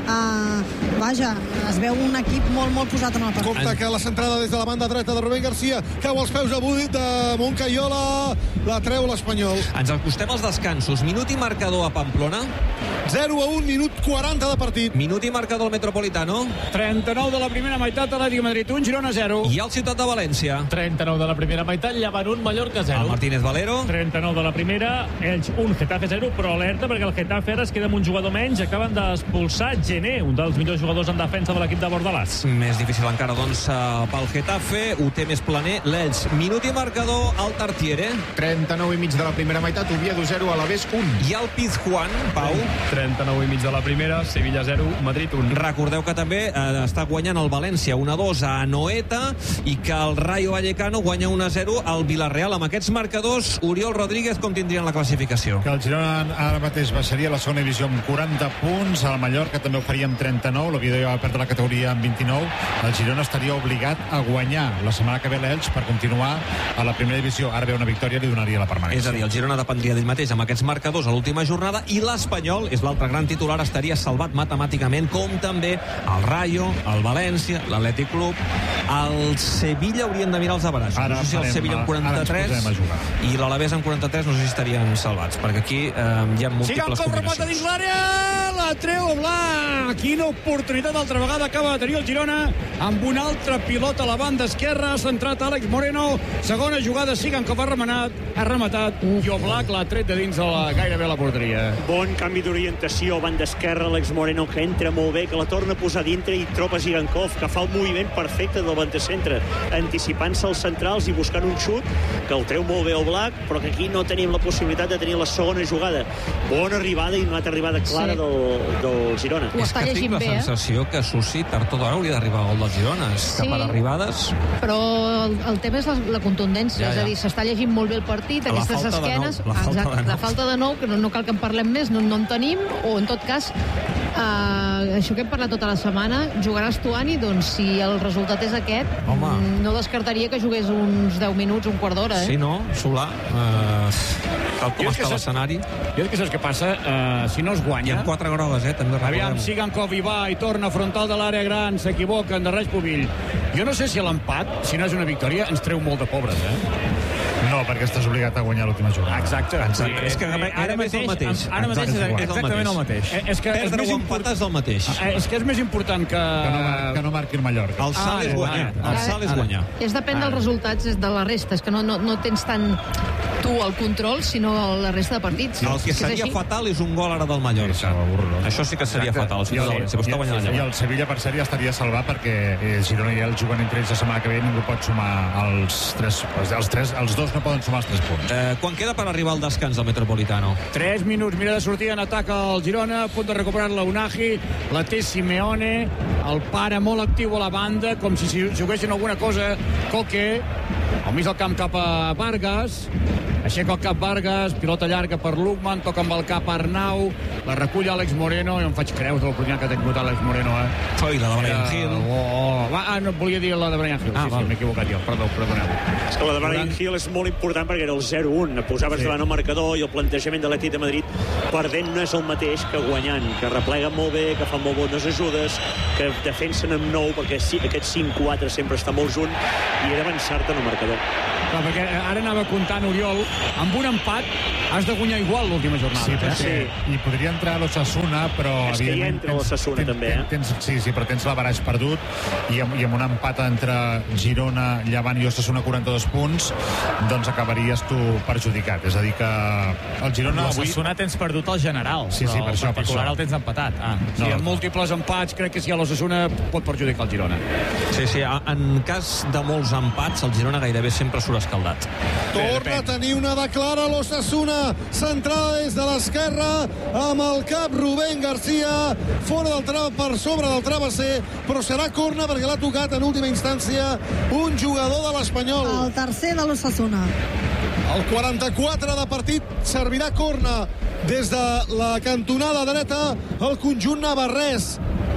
Vaja, es veu un equip molt posat en el partit. Compte que la centrada des de la banda dreta de Rubén García cau als peus avui de Moncayola, la treu l'Espanyol. Ens acostem als descansos. Minut i marcador a Pamplona. 0-1, minut 40 de partit. Minut i marcador al Metropolitano. 39 de la primera meitat, Atlètic de Madrid 1, Girona 0. I al Ciutat de València. 39 de la primera meitat, Llevant 1, Mallorca 0. El Martínez Valero. 39 de la primera, Elx 1, Getafe 0, però alerta perquè el Getafe ara es queda amb un jugador menys. Acaben d'expulsar Gené, un dels millors jugadors en defensa de l'equip de Bordalàs. Més difícil encara, doncs, pel Getafe. Ho té més planer l'Elx. Minut i marcador al Tartiere. 39 i mig de la primera meitat, Oviedo 0, Alavés 1. I al Pizjuán, Pau. 39 i mig de la primera, Sevilla 0, Madrid 1. Recordeu que també està guanyant el València 1-2 a Anoeta i que el Rayo Vallecano guanya 1-0 al Villarreal. Amb aquests marcadors, Oriol Rodríguez, com tindrien la classificació? Que el Girona ara mateix baixaria a la segona divisió amb 40 punts, el Mallorca també ho faria amb 39, l'Oviedo ja va perdre la categoria amb 29, el Girona estaria obligat a guanyar la setmana que ve l'Elx per continuar a la primera divisió. Ara ve una victòria li donaria la permanència. És a dir, el Girona dependria d'ell mateix amb aquests marcadors a l'última jornada i l'Espanyol, és l'altre gran titular, estaria salvat matemàticament, com també el Rayo, el València, l'Atlètic Club, el Sevilla haurien de mirar els averajos. No sé si el Sevilla amb 43 i l'Alavés amb 43 no sé si estarien salvats, perquè aquí hi ha múltiples combinacions. Remata dins l'àrea, la treu Oblak. Quina oportunitat altra vegada acaba de tenir el Girona amb una altra pilota a la banda esquerra, ha centrat Àlex Moreno, segona jugada, Sigankov ha rematat i Oblak l'ha tret de dins gairebé la porteria. Bon canvi d'orientació, banda esquerra, Àlex Moreno, que entra molt bé, que la torna a posar dintre i troba Sigankov, que fa un moviment perfecte del bandecentre, anticipant-se als centrals i buscant un xut, que el treu molt bé Oblak, però que aquí no tenim la possibilitat de tenir la segona jugada. Bona arribada i una altra arribada clara del Girona. Ho està llegint bé, tinc la sensació que Susi tard o d'hora hauria d'arribar al gol del Girona. Que per arribades... Però el tema és la contundència, és a dir, s'està llegint molt bé el partit, aquestes esquenes... La falta de nou, que no cal que en parlem més, no en tenim, o en tot cas, això que hem parlat tota la setmana, jugarà Stuani, doncs si el resultat és aquest, no descartaria que jugués uns 10 minuts, un quart d'hora, Sí, no? Solà, tal com està l'escenari. Jo crec que saps què passa? Si no es guanya... Hi ha 4 grogues, també recordem. Aviam, Sigankov hi va i torna frontal de l'àrea gran, s'equivoquen, de res Pubill. Jo no sé si l'empat, si no és una victòria, ens treu molt de pobres, No, perquè estàs obligat a guanyar l'última jornada. Exacte. És que ara mateix és el mateix. Ara mateix és exactament el mateix. Perdre o empatar és el mateix. És que és més important que no marqui el Mallorca. El salt és guanyar. El salt és guanyar. És depèn dels resultats de la resta. És que no tens tant tu el control, sinó la resta de partits. El que seria fatal és un gol ara del Mallorca. Això sí que seria fatal. I el Sevilla, per ser, ja estaria salvat perquè Girona i el juguen entre ells la setmana que ve, ningú pot sumar els dos no poden sumar els 3 punts. Quan queda per arribar al descans del Metropolitano? 3 minuts, mira de sortir en atac al Girona, a punt de recuperar-la Unagi, la té Simeone, el pare molt actiu a la banda, com si juguessin alguna cosa. Coque, al mig del camp cap a Vargas, aixeca el cap Vargas, pilota llarga per Lukman, toca amb el cap Arnau, la recull Àlex Moreno, i em faig creus de l'oportunitat que ha tingut Àlex Moreno. I la de Brian Hill. No, volia dir la de Brian Hill. Sí, m'he equivocat jo, perdoneu. És que la de Brian Hill és molt important perquè era el 0-1, posaves davant el marcador i el plantejament de l'Atlètic de Madrid perdent no és el mateix que guanyant, que repleguen molt bé, que fan molt bones ajudes, que defensen amb 9, perquè aquest 5-4 sempre està molt junt, i era avançar-te en el marcador. Clar, perquè ara anava comptant, Oriol, amb un empat has de guanyar igual l'última jornada. Sí, i podria entrar l'Osasuna, però... És que hi entra l'Osasuna també, Sí, però tens l'averaix perdut i amb un empat entre Girona, Llevant i Osasuna 42 punts, doncs acabaries tu perjudicat. És a dir que el Girona... L'Osasuna tens perdut el general, sí, per això. El particular el tens empatat. Sí, amb múltiples empats, crec que si a l'Osasuna pot perjudicar el Girona. Sí, en cas de molts empats, el Girona gairebé sempre surt escaldat. Torna a tenir una de clara l'Osasuna, centrada des de l'esquerra, amb el cap Rubén García, fora del per sobre del travesser, però serà corna perquè l'ha tocat en última instància un jugador de l'Espanyol. El tercer de l'Osasuna. El 44 de partit servirà corna des de la cantonada dreta el conjunt navarrès.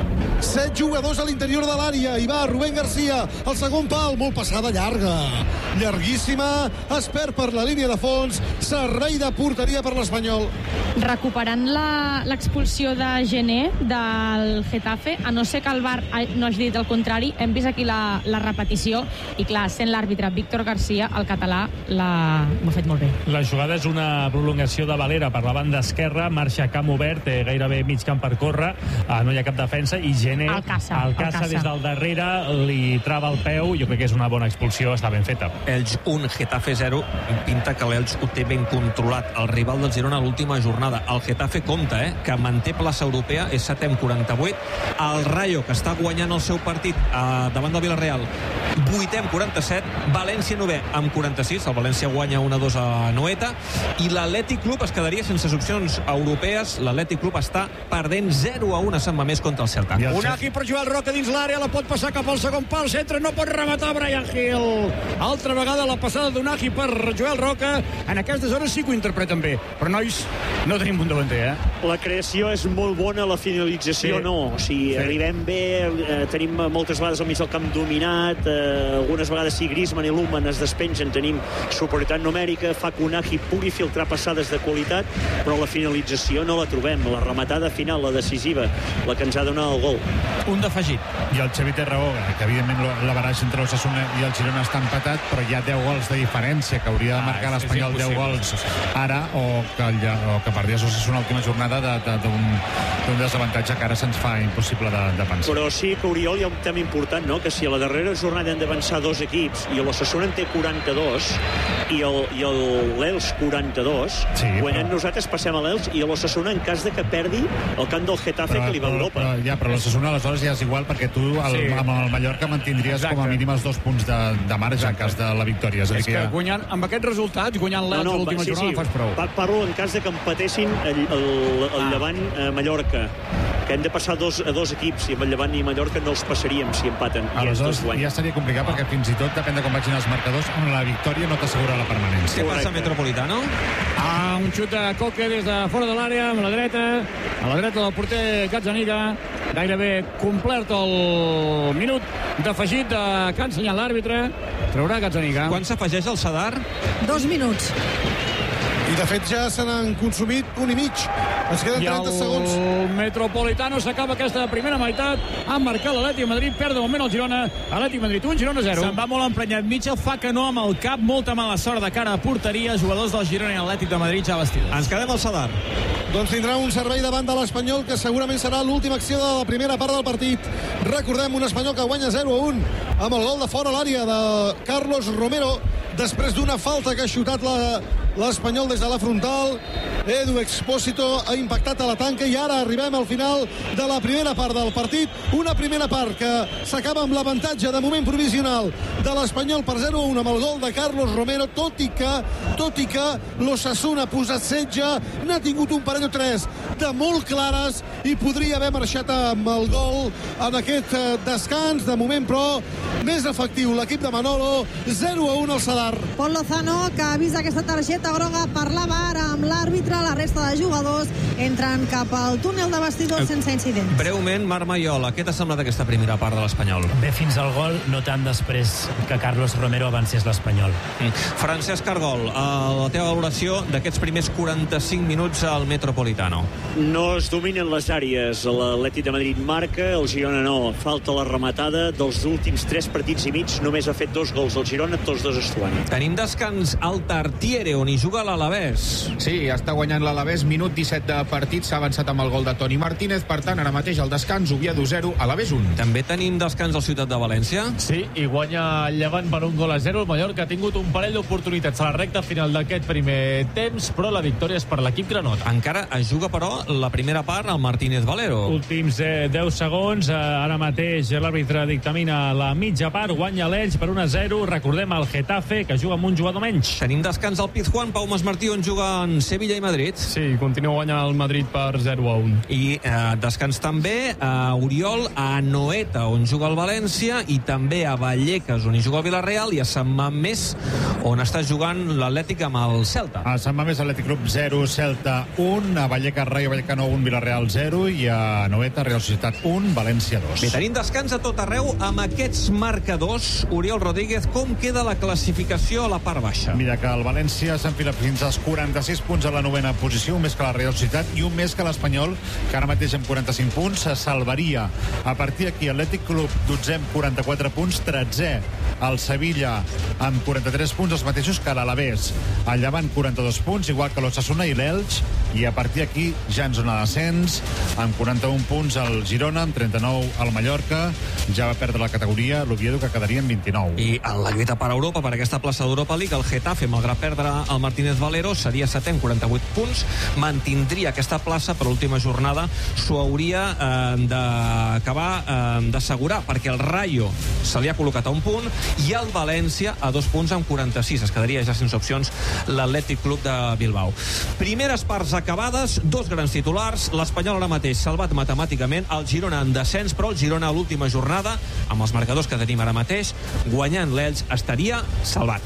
7 jugadors a l'interior de l'àrea. Hi va Rubén García, el segon pal, molt passada llarga, llarguíssima, es perd per la línia de fons, servei de porteria per l'Espanyol. Recuperant l'expulsió de Gené del Getafe, a no ser que el VAR no hagi dit el contrari, hem vist aquí la repetició i clar, sent l'àrbitre Víctor García, el català ho ha fet molt bé. La jugada és una prolongació de Valera per la banda esquerra, marxa camp obert, gairebé mig camp per córrer, no hi ha cap defensa i Gené el caça des del darrere, li trava el peu, jo crec que és una bona expulsió, està ben feta. Elx 1, Getafe 0, pinta que l'Elx ho té ben controlat. El rival del Girona a l'última jornada. El Getafe compta, que manté plaça europea, és 7è amb 48. El Rayo, que està guanyant el seu partit davant del Villarreal, 8è amb 47. València 9è amb 46. El València guanya 1-2 a Noeta. I l'Atlètic Club es quedaria sense opcions europees. L'Atlètic Club està perdent 0-1 a Sant Mamés contra el Celta. Unagi per Joel Roca dins l'àrea, la pot passar cap al segon pal, centre, no pot rematar Brian Hill. Altra vegada la passada d'Unagi per Joel Roca. En aquestes hores sí que ho interpreten bé. Però, nois, no tenim un davanter, La creació és molt bona, la finalització no. O sigui, arribem bé, tenim moltes vegades al mig del camp dominat, algunes vegades si Griezmann i Lukman es despengen, tenim superioritat numèrica, fa que Unagi pugui filtrar passades de qualitat, però la finalització no la trobem. La rematada final, la decisiva, la que ens ha donat el gol. Un d'afegit. I el Xavi té raó, que evidentment l'averaix entre l'Osasuna i el Girona està empatat, però hi ha 10 gols de diferència, que hauria de marcar l'Espanyol 10 gols ara, o que perdies l'Osasuna l'última jornada d'un desavantatge que ara se'ns fa impossible de pensar. Però sí que, Oriol, hi ha un tema important, no? Que si a la darrera jornada han d'avançar 2 equips i l'Osasuna en té 42 i l'Elx 42, guanyant nosaltres passem a l'Elx i l'Osasuna en cas de que perdi el camp del Getafe que li va a Europa. Però l'Osasuna aleshores ja és igual perquè tu amb el Mallorca mantindries com a mínim els 2 punts de marge en cas de la victòria. És que guanyant, amb aquests resultats, guanyant l'Elx a l'última jornada fas prou. Parlo en cas de que empatessin el Llevant Mallorca, que hem de passar a dos equips, i amb el Llevant i Mallorca no els passaríem si empaten. Aleshores ja seria complicat perquè fins i tot depèn de com vagin els marcadors, amb la victòria no t'assegura la permanència. Què passa a Metropolitano? Un xut de Coque des de fora de l'àrea, amb la dreta, a la dreta del porter Gazzaniga, gairebé complert el minut d'afegit que ha ensenyat l'àrbitre. Traurà Gazzaniga. Quan s'afegeix el Sadar? 2 minuts. I de fet ja se n'han consumit 1 i mig. Ens queden 30 segons. El Metropolitano s'acaba aquesta primera meitat. Han marcat l'Atlètic de Madrid, perd de moment el Girona. Atlètic Madrid 1, Girona 0. Se'n va molt emprenyat. Mitchell fa que no amb el cap, molta mala sort de cara a porteria. Jugadors del Girona i Atlètic de Madrid ja vestides. Ens quedem al Sadar. Doncs tindrà un servei davant de l'Espanyol que segurament serà l'última acció de la primera part del partit. Recordem, un Espanyol que guanya 0-1 amb el gol de fora a l'àrea de Carlos Romero després d'una falta que ha xutat l'Espanyol des de la frontal. Edu Expósito ha impactat a la tanca i ara arribem al final de la primera part del partit. Una primera part que s'acaba amb l'avantatge de moment provisional de l'Espanyol per 0-1 amb el gol de Carlos Romero, tot i que l'Osasuna ha posat setge, n'ha tingut un parell o tres de molt clares i podria haver marxat amb el gol en aquest descans. De moment, però, més efectiu l'equip de Manolo. 0-1 al Sadar. Pol Lozano, que ha vist aquesta targeta groga, parlava ara amb l'àrbitre. La resta de jugadors entren cap al túnel de vestidors sense incidents. Breument, Marc Maiola, què t'ha semblat aquesta primera part de l'Espanyol? Bé, fins al gol, no tant després que Carlos Romero avancés l'Espanyol. Francesc Argol, la teva valoració d'aquests primers 45 minuts al Metropolitano. No es dominen les àrees. L'Atlètic de Madrid marca, el Girona no. Falta la rematada. Dels últims 3 partits i mig només ha fet 2 gols el Girona, tots 2 a Estuani. Tenim descans al Tartiere, on hi juga l'Alavés. Sí, està guanyant l'Alavés, minut 17 de partit, s'ha avançat amb el gol de Toni Martínez, per tant, ara mateix al descans, Oviedo 0, Alavés 1. També tenim descans al Ciutat de València. Sí, i guanya el Llevant per 1-0. El Mallorca ha tingut un parell d'oportunitats a la recta final d'aquest primer temps, però la victòria és per l'equip granot. Encara es juga, però, la primera part al Martínez Valero. Últims 10 segons, ara mateix l'àrbitre dictamina la mitja part, guanya l'Elx per 1-0. Recordem el Getafe, que juga amb un jugador menys. Tenim descans al Pizjuán, Pau Masmartí, on juguen Sevilla i Madrid. Sí, continua guanyant el Madrid per 0-1. I descans també a Oriol, a Anoeta, on juga el València, i també a Vallecas, on hi juga el Villarreal, i a Sant Mamés, on està jugant l'Atlètic amb el Celta. A Sant Mamés, Atlètic Club 0, Celta 1, a Vallecas, Rayo Vallecano 1, Villarreal 0, i a Anoeta, Real Societat 1, València 2. Bé, tenim descans a tot arreu amb aquests marcadors. Oriol Rodríguez, com queda la classificació a la part baixa? Mira que el València s'enfila fins als 46 punts a la 9ª posició, un més que la Real Societat i un més que l'Espanyol, que ara mateix amb 45 punts se salvaria. A partir d'aquí, Atlètic Club 12 amb 44 punts, 13è el Sevilla amb 43 punts, els mateixos que l'Alavés. El Llevant 42 punts, igual que l'Osasuna i l'Elx, i a partir d'aquí ja en zona d'ascens, amb 41 punts el Girona, amb 39 el Mallorca, ja va perdre la categoria l'Oviedo, que quedaria en 29. I en la lluita per Europa, per aquesta plaça d'Europa League, el Getafe, malgrat perdre el Martínez Valero, seria 7è amb 48 punts, mantindria aquesta plaça, per l'última jornada s'ho hauria d'acabar d'assegurar, perquè el Rayo se li ha col·locat a un punt i el València a 2 punts amb 46. Es quedaria ja sense opcions l'Atlètic Club de Bilbao. Primeres parts acabades, 2 grans titulars. L'Espanyol ara mateix salvat matemàticament, el Girona en descens, però el Girona a l'última jornada, amb els marcadors que tenim ara mateix, guanyant l'Elx, estaria salvat.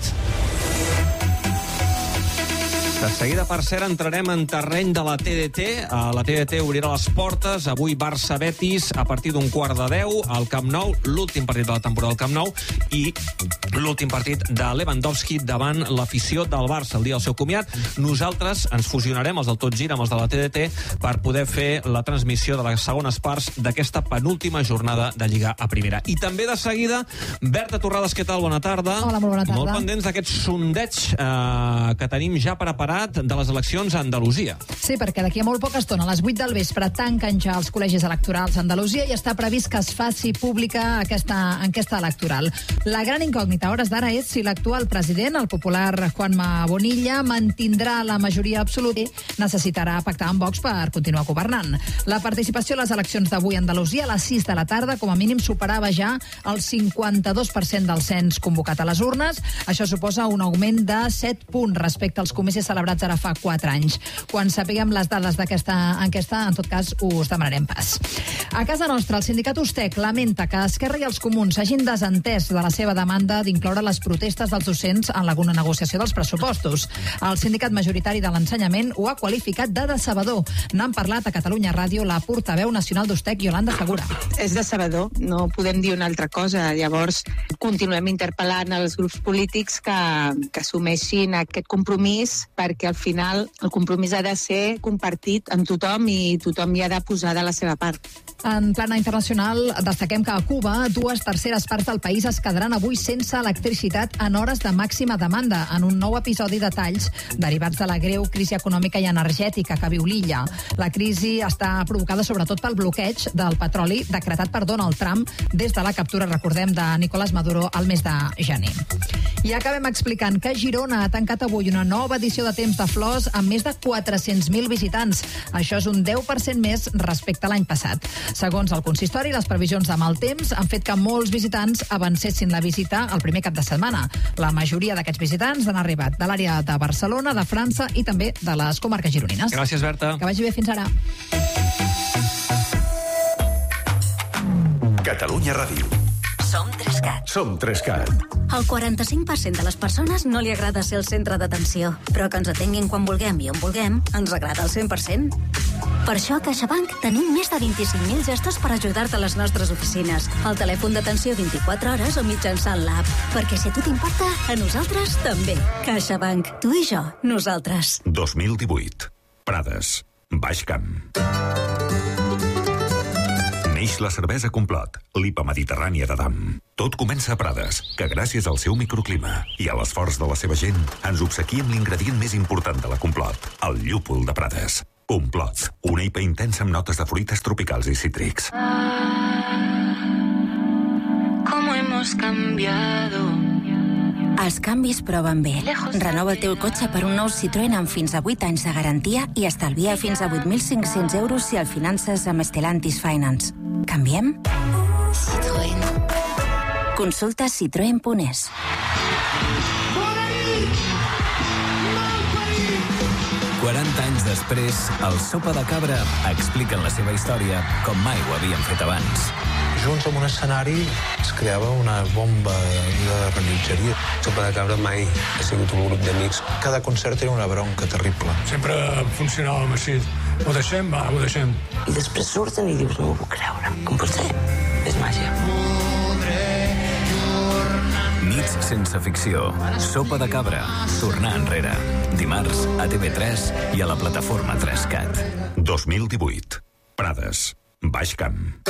De seguida, per cert, entrarem en terreny de la TDT. La TDT obrirà les portes. Avui Barça-Betis a partir d'un 9:15 al Camp Nou. L'últim partit de la temporada al Camp Nou i l'últim partit de Lewandowski davant l'afició del Barça el dia del seu comiat. Nosaltres ens fusionarem, els del Tot Gira, amb els de la TDT, per poder fer la transmissió de les segones parts d'aquesta penúltima jornada de Lliga a Primera. I també de seguida, Berta Torrades, què tal? Bona tarda. Hola, molt bona tarda. Molt pendents d'aquest sondeig que tenim ja preparat de les eleccions a Andalusia. Sí, perquè d'aquí a molt poca estona, a les 8 del vespre, tanquen ja els col·legis electorals a Andalusia i està previst que es faci pública aquesta enquesta electoral. La gran incògnita a hores d'ara és si l'actual president, el popular Juanma Bonilla, mantindrà la majoria absoluta i necessitarà pactar amb Vox per continuar governant. La participació a les eleccions d'avui a Andalusia a les 6 de la tarda, com a mínim, superava ja el 52% del cens convocat a les urnes. Això suposa un augment de 7 punts respecte als comicis celebrats ara fa 4 anys. Quan sapiguem les dades d'aquesta enquesta, en tot cas, us demanarem pas. A casa nostra, el sindicat USTEC lamenta que Esquerra i els Comuns s'hagin desentès de la seva demanda d'incloure les protestes dels docents en alguna negociació dels pressupostos. El sindicat majoritari de l'ensenyament ho ha qualificat de decebedor. N'han parlat a Catalunya Ràdio la portaveu nacional d'USTEC, Yolanda Segura. És decebedor, no podem dir una altra cosa. Llavors, continuem interpel·lant els grups polítics que assumeixin aquest compromís per perquè al final el compromís ha de ser compartit amb tothom i tothom hi ha de posar de la seva part. En plana internacional, destaquem que a Cuba 2/3 parts del país es quedaran avui sense electricitat en hores de màxima demanda, en un nou episodi de talls derivats de la greu crisi econòmica i energètica que viu l'illa. La crisi està provocada sobretot pel bloqueig del petroli decretat per Donald Trump des de la captura, recordem, de Nicolás Maduro al mes de gener. I acabem explicant que Girona ha tancat avui una nova edició de Temps de Flors amb més de 400.000 visitants. Això és un 10% més respecte a l'any passat. Segons el consistori, les previsions de mal temps han fet que molts visitants avancessin la visita el primer cap de setmana. La majoria d'aquests visitants han arribat de l'àrea de Barcelona, de França i també de les comarques gironines. Gràcies, Berta. Que vagi bé, fins ara. Catalunya Ràdio. Som 3CAT. Som 3CAT. El 45% de les persones no li agrada ser el centre d'atenció, però que ens atenguin quan vulguem i on vulguem ens agrada al 100%. Per això a CaixaBank tenim més de 25.000 gestors per ajudar-te a les nostres oficines, al telèfon d'atenció 24 hores o mitjançant l'app. Perquè si a tu t'importa, a nosaltres també. CaixaBank. Tu i jo. Nosaltres. 2018. Prades. Baix Camp. Neix la cervesa Complot, l'IPA mediterrània d'Adam. Tot comença a Prades, que gràcies al seu microclima i a l'esforç de la seva gent ens obsequia amb l'ingredient més important de la Complot, el llúpol de Prades. Complot, una IPA intensa amb notes de fruites tropicals i cítrics. ¿Cómo hemos cambiado? Els canvis proven bé. Renova el teu cotxe per un nou Citroën amb fins a 8 anys de garantia i estalvia fins a 8.500 euros si el finances amb Stellantis Finance. Canviem? Citroën. Consulta citroen.es. 40 anys després, el Sopa de Cabra expliquen la seva història com mai ho havien fet abans. Junts en un escenari es creava una bomba de rellotgeria. Sopa de Cabra mai ha sigut un grup d'amics. Cada concert era una bronca terrible. Sempre funcionàvem així. Ho deixem? Va, ho deixem. I després surten i dius, no ho puc creure. Com pot ser? És màgia. Nits sense ficció. Sopa de Cabra. Tornar enrere. Dimarts a TV3 i a la plataforma 3CAT. 2018. Prades. Baix Camp.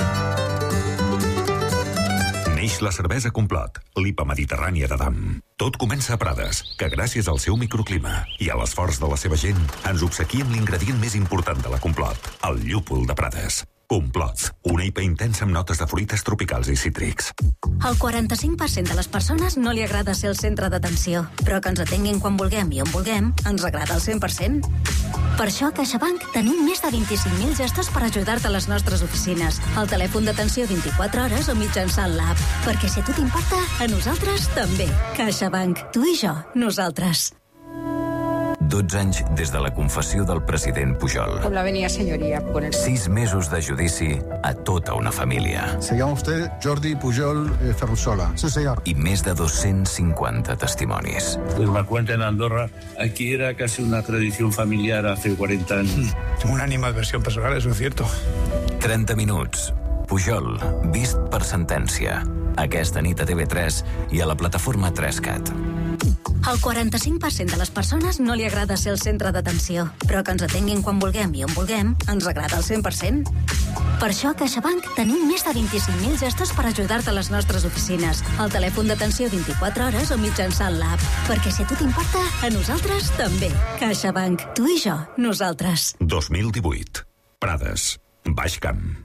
Neix la cervesa Complot, l'IPA mediterrània d'Adam. Tot comença a Prades, que gràcies al seu microclima i a l'esforç de la seva gent ens obsequia amb l'ingredient més important de la Complot, el llúpol de Prades. Complot, una IPA intensa amb notes de fruites tropicals i cítrics. El 45% de les persones no li agrada ser el centre d'atenció, però que ens atenguin quan vulguem i on vulguem ens agrada al 100%. Per això a CaixaBank tenim més de 25.000 gestors per ajudar-te a les nostres oficines, al telèfon d'atenció 24 hores o mitjançant l'app. Perquè si a tu t'importa, a nosaltres també. CaixaBank. Tu i jo. Nosaltres. 12 anys des de la confessió del president Pujol. Con la venia senyoria. 6 mesos de judici a tota una família. Se llama usted Jordi Pujol Ferrusola. Sí, señor. I més de 250 testimonis. Pues me cuenta en Andorra, aquí era casi una tradición familiar hace 40 años. Una animadversión personal, eso es cierto. 30 minuts. Pujol, vist per sentència. Aquesta nit a TV3 i a la plataforma 3CAT. El 45% de les persones no li agrada ser el centre d'atenció, però que ens atenguin quan vulguem i on vulguem ens agrada al 100%. Per això a CaixaBank tenim més de 25.000 gestors per ajudar-te a les nostres oficines, al telèfon d'atenció 24 hores o mitjançant l'app. Perquè si a tu t'importa, a nosaltres també. CaixaBank. Tu i jo. Nosaltres. 2018. Prades. Baix Camp.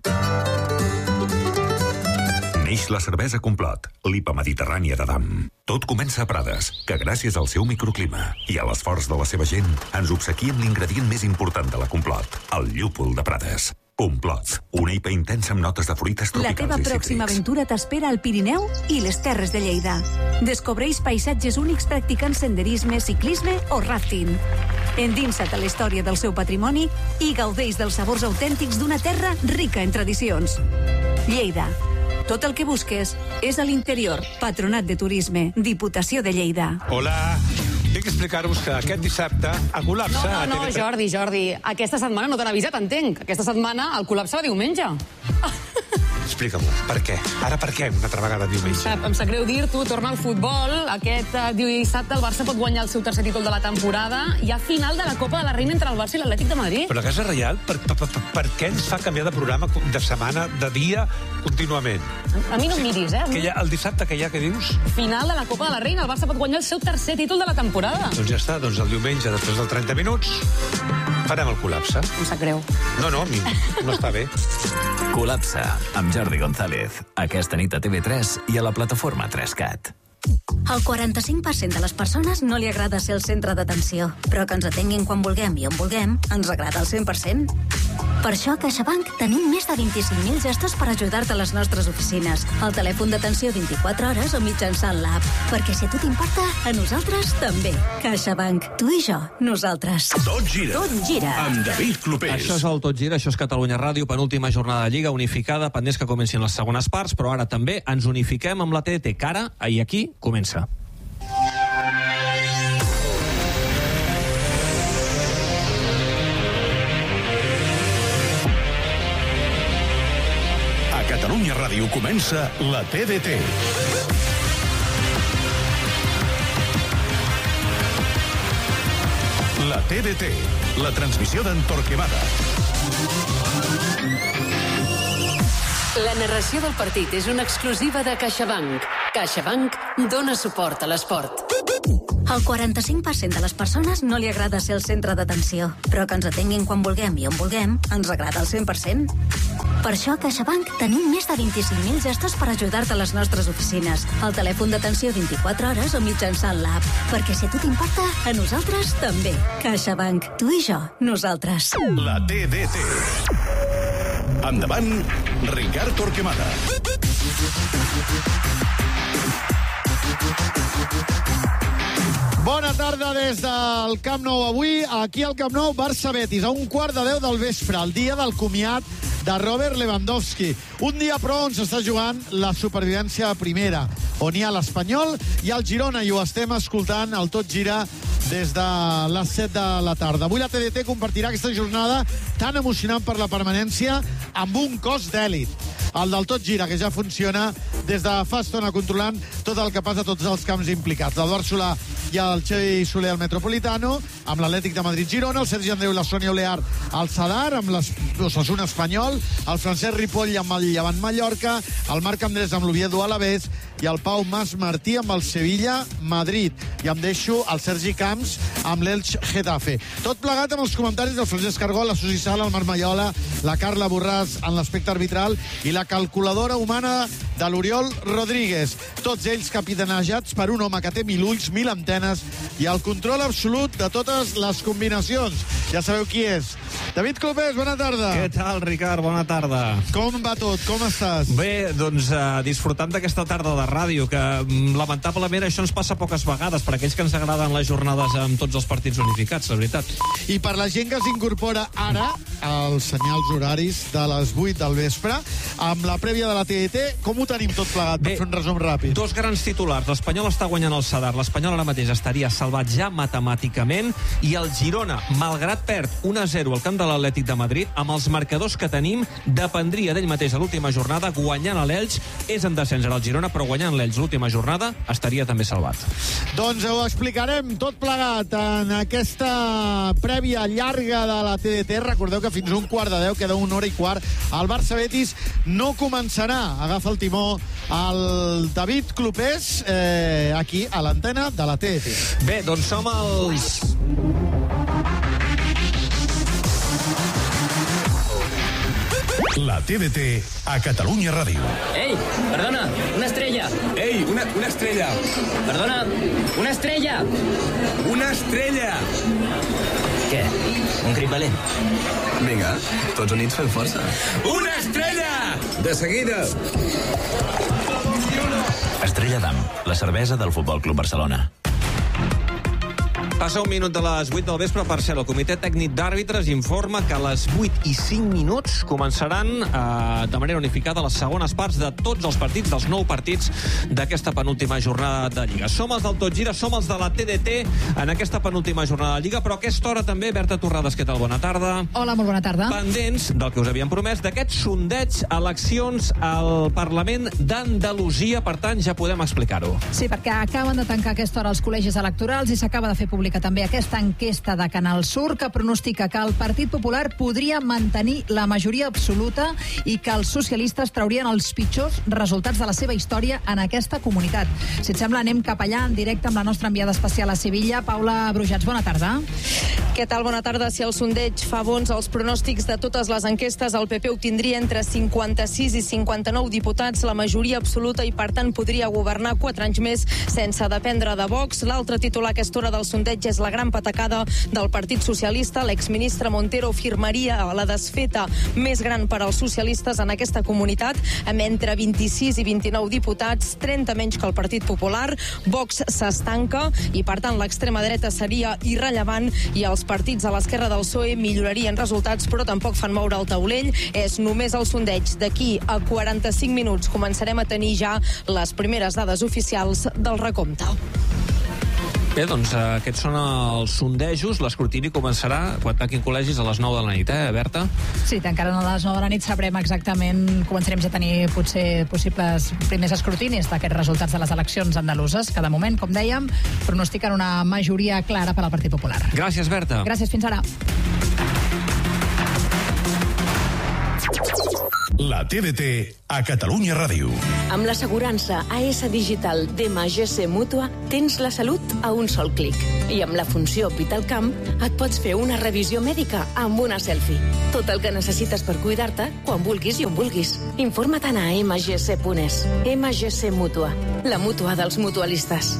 Neix la cervesa Complot, l'IPA mediterrània d'Adam. Tot comença a Prades, que gràcies al seu microclima i a l'esforç de la seva gent ens obsequia amb l'ingredient més important de la Complot, el llúpol de Prades. Complot, una IPA intensa amb notes de fruites tropicals i cítrics. La teva pròxima aventura t'espera al Pirineu i les Terres de Lleida. Descobreix paisatges únics practicant senderisme, ciclisme o rafting. Endinsa't a la història del seu patrimoni i gaudeix dels sabors autèntics d'una terra rica en tradicions. Lleida. Tot el que busques és a l'interior. Patronat de Turisme, Diputació de Lleida. Hola. Tinc que explicar-vos que aquest dissabte el col·lapse... No, Jordi. Aquesta setmana no t'han avisat, entenc. Aquesta setmana el col·lapse va diumenge. Explica-m'ho. Per què? Ara per què una altra vegada diumenge? Em sap greu dir-t'ho, torna al futbol. Aquest dissabte el Barça pot guanyar el seu tercer títol de la temporada. Hi ha final de la Copa de la Reina entre el Barça i l'Atlètic de Madrid. Però la Casa Reial, per què ens fa canviar de programa, de setmana, de dia, contínuament? A mi no em miris, El dissabte que hi ha, què dius? Final de la Copa de la Reina. El Barça pot guanyar el seu tercer títol de la temporada. Doncs ja està, doncs el diumenge, després dels 30 minuts, farem el col·lapse. Em sap greu. No, a mi no està bé. Col·lapse, amb Jordi González. Aquesta nit a TV3 i a la plataforma 3CAT. Al 45% de les persones no li agrada ser el centre d'atenció, però que ens atenguin quan vulguem i on vulguem ens agrada al 100%. Per això a CaixaBank tenim més de 25.000 gestos per ajudar-te a les nostres oficines, al telèfon d'atenció 24 hores o mitjançant l'app. Perquè si a tu t'importa, a nosaltres també. CaixaBank. Tu i jo, nosaltres. Tot gira. Tot gira. Amb David Clopés. Això és el Tot gira, això és Catalunya Ràdio, penúltima jornada de Lliga unificada, pendents que comencin les segones parts, però ara també ens unifiquem amb la TDT, que ara, i aquí, comença. A Catalunya Ràdio comença la TDT. La TDT, la transmissió d'en Torquemada. La narració del partit és una exclusiva de CaixaBank. CaixaBank dona suport a l'esport. Al 45% de les persones no li agrada ser el centre d'atenció, però que ens atenguin quan vulguem i on vulguem ens agrada al 100%. Per això a CaixaBank tenim més de 25.000 gestos per ajudar-te a les nostres oficines, al telèfon d'atenció 24 hores o mitjançant l'app. Perquè si a tu t'importa, a nosaltres també. CaixaBank. Tu i jo, nosaltres. La TDT. Endavant, Ricard Torquemada. Bona tarda des del Camp Nou. Avui, aquí al Camp Nou, Barça-Betis, a 1:15 del vespre, el dia del comiat de Robert Lewandowski. Un dia, però, on s'està jugant la supervivència a primera, on hi ha l'Espanyol i el Girona, i ho estem escoltant al Tot Gira des de les 7 de la tarda. Avui la TDT compartirà aquesta jornada tan emocionant per la permanència amb un cos d'èlit, el del Tot Gira, que ja funciona des de fa estona controlant tot el que passa a tots els camps implicats. L'Eduard Solà i el Xavi Soler al Metropolitano, amb l'Atlètic de Madrid-Girona, el Sergi Andreu i la Sònia Olear al Sadar, amb l'Osasuna Espanyol, el Francesc Ripoll amb el Llevant Mallorca, el Marc Andrés amb l'Oviedo Alavés i el Pau Mas Martí amb el Sevilla Madrid. I em deixo el Sergi Camps amb l'Elx Getafe. Tot plegat amb els comentaris del Francesc Cargol, la Susi Sala, el Marc Maiola, la Carla Borràs en l'aspecte arbitral i la calculadora humana de l'Oriol Rodríguez. Tots ells capitanejats per un home que té 1.000 ulls, 1.000 antenes i el control absolut de totes les combinacions. Ja sabeu qui és. David Clopés, bona tarda. Què tal, Ricard? Bona tarda. Com va tot? Com estàs? Bé, doncs disfrutant d'aquesta tarda de ràdio, que lamentablement això ens passa poques vegades, per aquells que ens agraden les jornades amb tots els partits unificats, la veritat. I per la gent que s'incorpora ara als senyals horaris de les 8 del vespre, amb la prèvia de la TDT, com ho tenim tot plegat? Per fer un resum ràpid. Dos grans titulars. L'Espanyol està guanyant el Sadar. L'Espanyol ara mateix estaria salvat ja matemàticament, i el Girona, malgrat perd 1-0 al camp de l'Atlètic de Madrid, amb els marcadors que tenim, dependria d'ell mateix a l'última jornada. Guanyant a l'Elx és en descens ara el Girona, però guanyant l'Elx l'última jornada estaria també salvat. Doncs ho explicarem tot plegat en aquesta prèvia llarga de la TDT. Recordeu que fins a 1:15 queda 1 hora i quart. El Barça-Betis no començarà. Agafa el timó el David Clopés aquí a l'antena de la TDT. Bé, doncs som els... La TDT a Catalunya Ràdio. Ei, perdona, una estrella. Ei, una estrella. Perdona, una estrella. Una estrella. Què? Un crit valent? Vinga, tots units fem força. Una estrella! De seguida. Estrella d'Am, la cervesa del Futbol Club Barcelona. Passa un minut de les 8 del vespre. Per cert, el Comitè Tècnic d'Àrbitres informa que a les 8:05 començaran de manera unificada les segones parts de tots els partits, dels 9 partits d'aquesta penúltima jornada de Lliga. Som els del Tot Gira, som els de la TDT en aquesta penúltima jornada de Lliga, però a aquesta hora també, Berta Torrades, què tal? Bona tarda. Hola, molt bona tarda. Pendents del que us havíem promès, d'aquest sondeig eleccions al Parlament d'Andalusia, per tant, ja podem explicar-ho. Sí, perquè acaben de tancar a aquesta hora els col·legis electorals i s'acaba de fer pública també aquesta enquesta de Canal Sur que pronostica que el Partit Popular podria mantenir la majoria absoluta i que els socialistes traurien els pitjors resultats de la seva història en aquesta comunitat. Si et sembla, anem cap allà en directe amb la nostra enviada especial a Sevilla, Paula Brujats. Bona tarda. Què tal? Bona tarda. Si el sondeig fa bons els pronòstics de totes les enquestes, el PP obtindria entre 56 i 59 diputats, la majoria absoluta, i per tant podria governar 4 anys més sense dependre de Vox. L'altre titular a aquesta hora del sondeig és la gran patacada del Partit Socialista. L'exministre Montero firmaria la desfeta més gran per als socialistes en aquesta comunitat, amb entre 26 i 29 diputats, 30 menys que el Partit Popular. Vox s'estanca i, per tant, l'extrema dreta seria irrellevant i els partits a l'esquerra del PSOE millorarien resultats, però tampoc fan moure el taulell. És només el sondeig. D'aquí a 45 minuts començarem a tenir ja les primeres dades oficials del recompte. Bé, doncs aquests són els sondejos. L'escrutini començarà quan tanquin col·legis a les 9 de la nit, Berta? Sí, tancaren a les 9 de la nit, sabrem exactament, començarem ja a tenir potser possibles primers escrutinis d'aquests resultats de les eleccions andaluses, que de moment, com dèiem, pronostiquen una majoria clara per al Partit Popular. Gràcies, Berta. Gràcies, fins ara. La TDT a Catalunya Ràdio. Amb l'assegurança AS Digital d'MGC Mútua tens la salut a un sol clic. I amb la funció Vitalcamp et pots fer una revisió mèdica amb una selfie. Tot el que necessites per cuidar-te quan vulguis i on vulguis. Informa't-ne a mgc.es. MGC Mútua, la mútua dels mutualistes.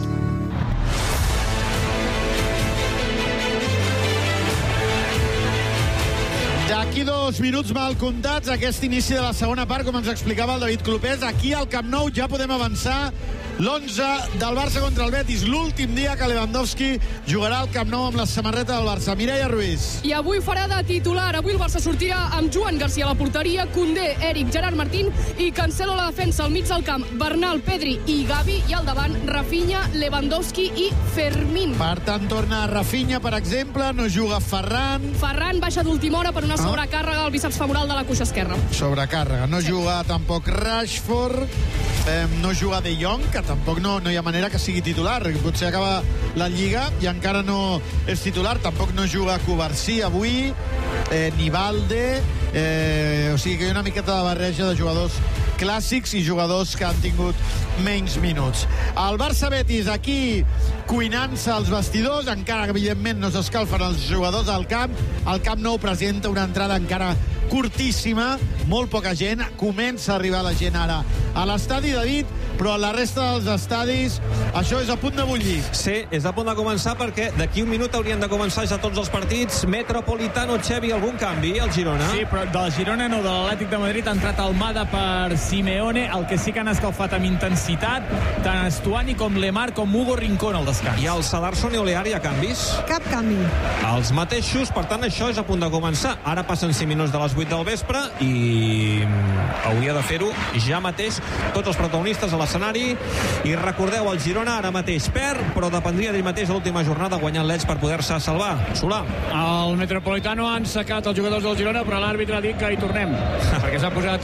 D'aquí 2 minuts mal comptats, aquest inici de la segona part, com ens explicava el David Clopés. Aquí al Camp Nou ja podem avançar l'11 del Barça contra el Betis, l'últim dia que Lewandowski jugarà al Camp Nou amb la samarreta del Barça. Mireia Ruiz. I avui farà de titular. Avui el Barça sortirà amb Joan Garcia a la porteria, Koundé, Eric, Gerard Martín i Cancelo a la defensa. Al mig del camp, Bernal, Pedri i Gavi, i al davant, Rafinha, Lewandowski i Fermín. Per tant, torna Rafinha, per exemple, no juga Ferran. Ferran baixa d'última hora per una sobrecàrrega al bíceps femoral de la cuixa esquerra. Sobrecàrrega. No juga tampoc Rashford, no juga De Jong, que tampoc no hi ha manera que sigui titular. Potser acaba la Lliga i encara no és titular. Tampoc no juga Cubarsí avui, ni Valde. O sigui que hi ha una miqueta de barreja de jugadors clàssics i jugadors que han tingut menys minuts. El Barça-Betis aquí cuinant-se als vestidors, encara que evidentment no s'escalfen els jugadors al camp. El Camp Nou presenta una entrada encara curtíssima, molt poca gent, comença a arribar la gent ara a l'estadi, David, però a la resta dels estadis això és a punt de bullir. Sí, és a punt de començar perquè d'aquí un minut haurien de començar ja tots els partits. Metropolitano, Xevi, algun canvi al Girona? Sí, però del Girona no, de l'Atlètic de Madrid ha entrat Almada per Simeone, el que sí que han escalfat amb intensitat tant Estuani com Lemar com Hugo Rincón al descans. I al Sadarson i Olear hi ha canvis? Cap canvi. Els mateixos, per tant això és a punt de començar. Ara passen 5 minuts de les 8 del vespre i hauria de fer-ho ja mateix tots els protagonistes a l'escenari. I recordeu, el Girona ara mateix perd, però dependria d'ell mateix l'última jornada guanyant l'Elx per poder-se salvar. Solà. El Metropolitano han sacat els jugadors del Girona, però l'àrbitre ha dit que hi tornem, perquè s'ha posat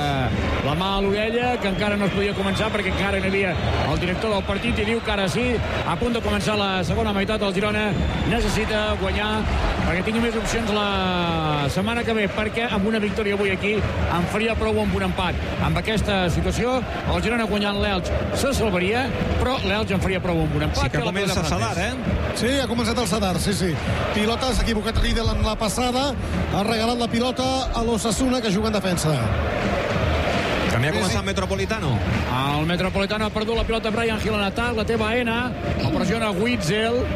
la mà a l'orella, que encara no es podia començar perquè encara no hi havia el director del partit, i diu que ara sí, a punt de començar la segona meitat. El Girona necessita guanyar perquè tingui més opcions la setmana que ve, perquè amb una victòria avui aquí en faria prou amb un empat. Amb aquesta situació, el Girona guanyant l'Elx se salvaria, però l'Elx en faria prou amb un empat. Sí que comença Sadar, Sí, ha començat el Sadar, sí. Pilota, s'ha equivocat Riedel en la passada, ha regalat la pilota a l'Osasuna, que juga en defensa. També ha començat el Metropolitano. El Metropolitano ha perdut la pilota Brian Gil en atac, la té Baena, el pressiona Witzel,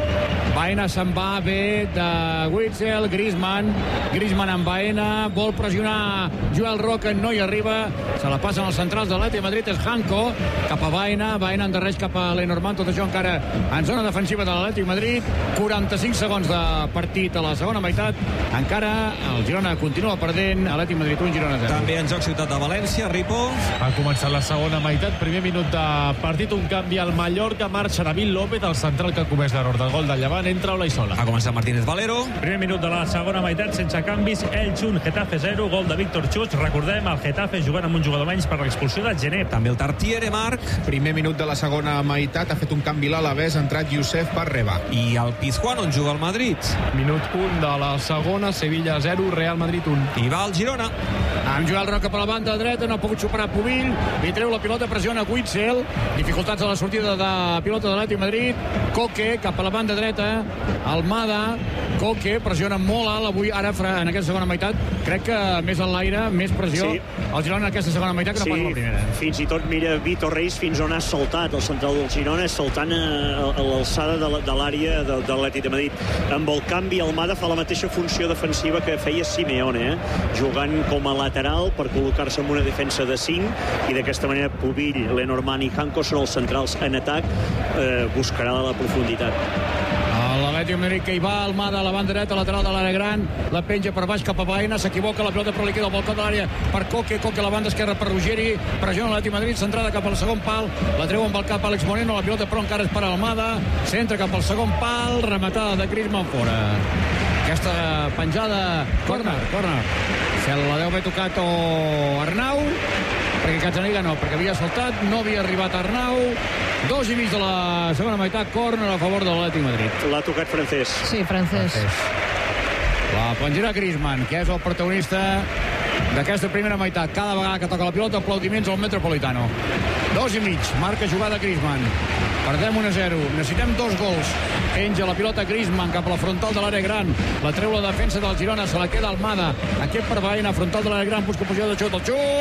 Baena se'n va bé de Witzel, Griezmann amb Baena, vol pressionar Joel Roca, no hi arriba, se la passen als centrals de l'Atlètic de Madrid, és Hanco, cap a Baena endarreix cap a Lenormand, tot això encara en zona defensiva de l'Atlètic de Madrid, 45 segons de partit a la segona meitat, encara el Girona continua perdent, Atlètic de Madrid 1, Girona 0. També en joc Ciutat de València, Ripo. Ha començat la segona meitat, primer minut de partit, un canvi al Mallorca, marxa David López, el central que comès l'error del gol de Llevant, entra Olaizola. Ha començat Martínez Valero. Primer minut de la segona meitat, sense canvis, Elx 1, Getafe 0, gol de Víctor Chus. Recordem, el Getafe jugant amb un jugador menys per l'expulsió de Gené. També el Tartiere, Marc. Primer minut de la segona meitat, ha fet un canvi l'Alavés, ha entrat Youssef per Reba. I el Pizjuán, on juga el Madrid. Minut 1 de la segona, Sevilla 0, Real Madrid 1. I va el Girona. Amb Joel Roca per la banda dreta, no ha pogut superar Pubill, li treu la pilota, pressiona Witzel, dificultats a la sortida de pilota de l'Atlètic de Madrid, Coque cap a la banda dreta, Almada, Coque pressiona molt alt avui, ara en aquesta segona meitat, crec que més en l'aire, més pressió, sí. El Girona en aquesta segona meitat que no pas la primera. Fins i tot mira Vitor Reis fins on ha saltat, el central del Girona saltant a l'alçada de l'àrea de l'Atlètic de Madrid. Amb el canvi, Almada fa la mateixa funció defensiva que feia Simeone, jugant com a lateral per col·locar-se en una defensa de 5, i d'aquesta manera Pubill, Lenormand i Hanco són els centrals en atac, buscarà la profunditat. L'Atlètic de Madrid que hi va, Almada a la banda dreta, lateral de l'àrea gran, la penja per baix cap a Baena, s'equivoca la pilota però li queda al balcó de l'àrea per Coque a la banda esquerra per Ruggeri, pressiona l'Atlètic de Madrid, centrada cap al segon pal, la treu amb el cap Àlex Moreno, la pilota però encara és per Almada, centra cap al segon pal, rematada de Griezmann fora. Aquesta penjada, corner. Se la deu haver tocat Arnau, perquè Catzaniga no, perquè havia saltat, no havia arribat Arnau. 2:30 de la segona meitat, córner a favor de l'Atlètic de Madrid. L'ha tocat Francés. Sí, Francés. La penjarà Griezmann, que és el protagonista d'aquesta primera meitat. Cada vegada que toca la pilota, aplaudiments al Metropolitano. 2:30, marca jugada Griezmann. Perdem 1-0, necessitem 2 gols. Penja la pilota Griezmann cap a la frontal de l'àrea gran. La treu la defensa del Girona, se la queda Almada. Aquest per Baena, frontal de l'àrea gran, busca posició de xut. El xut!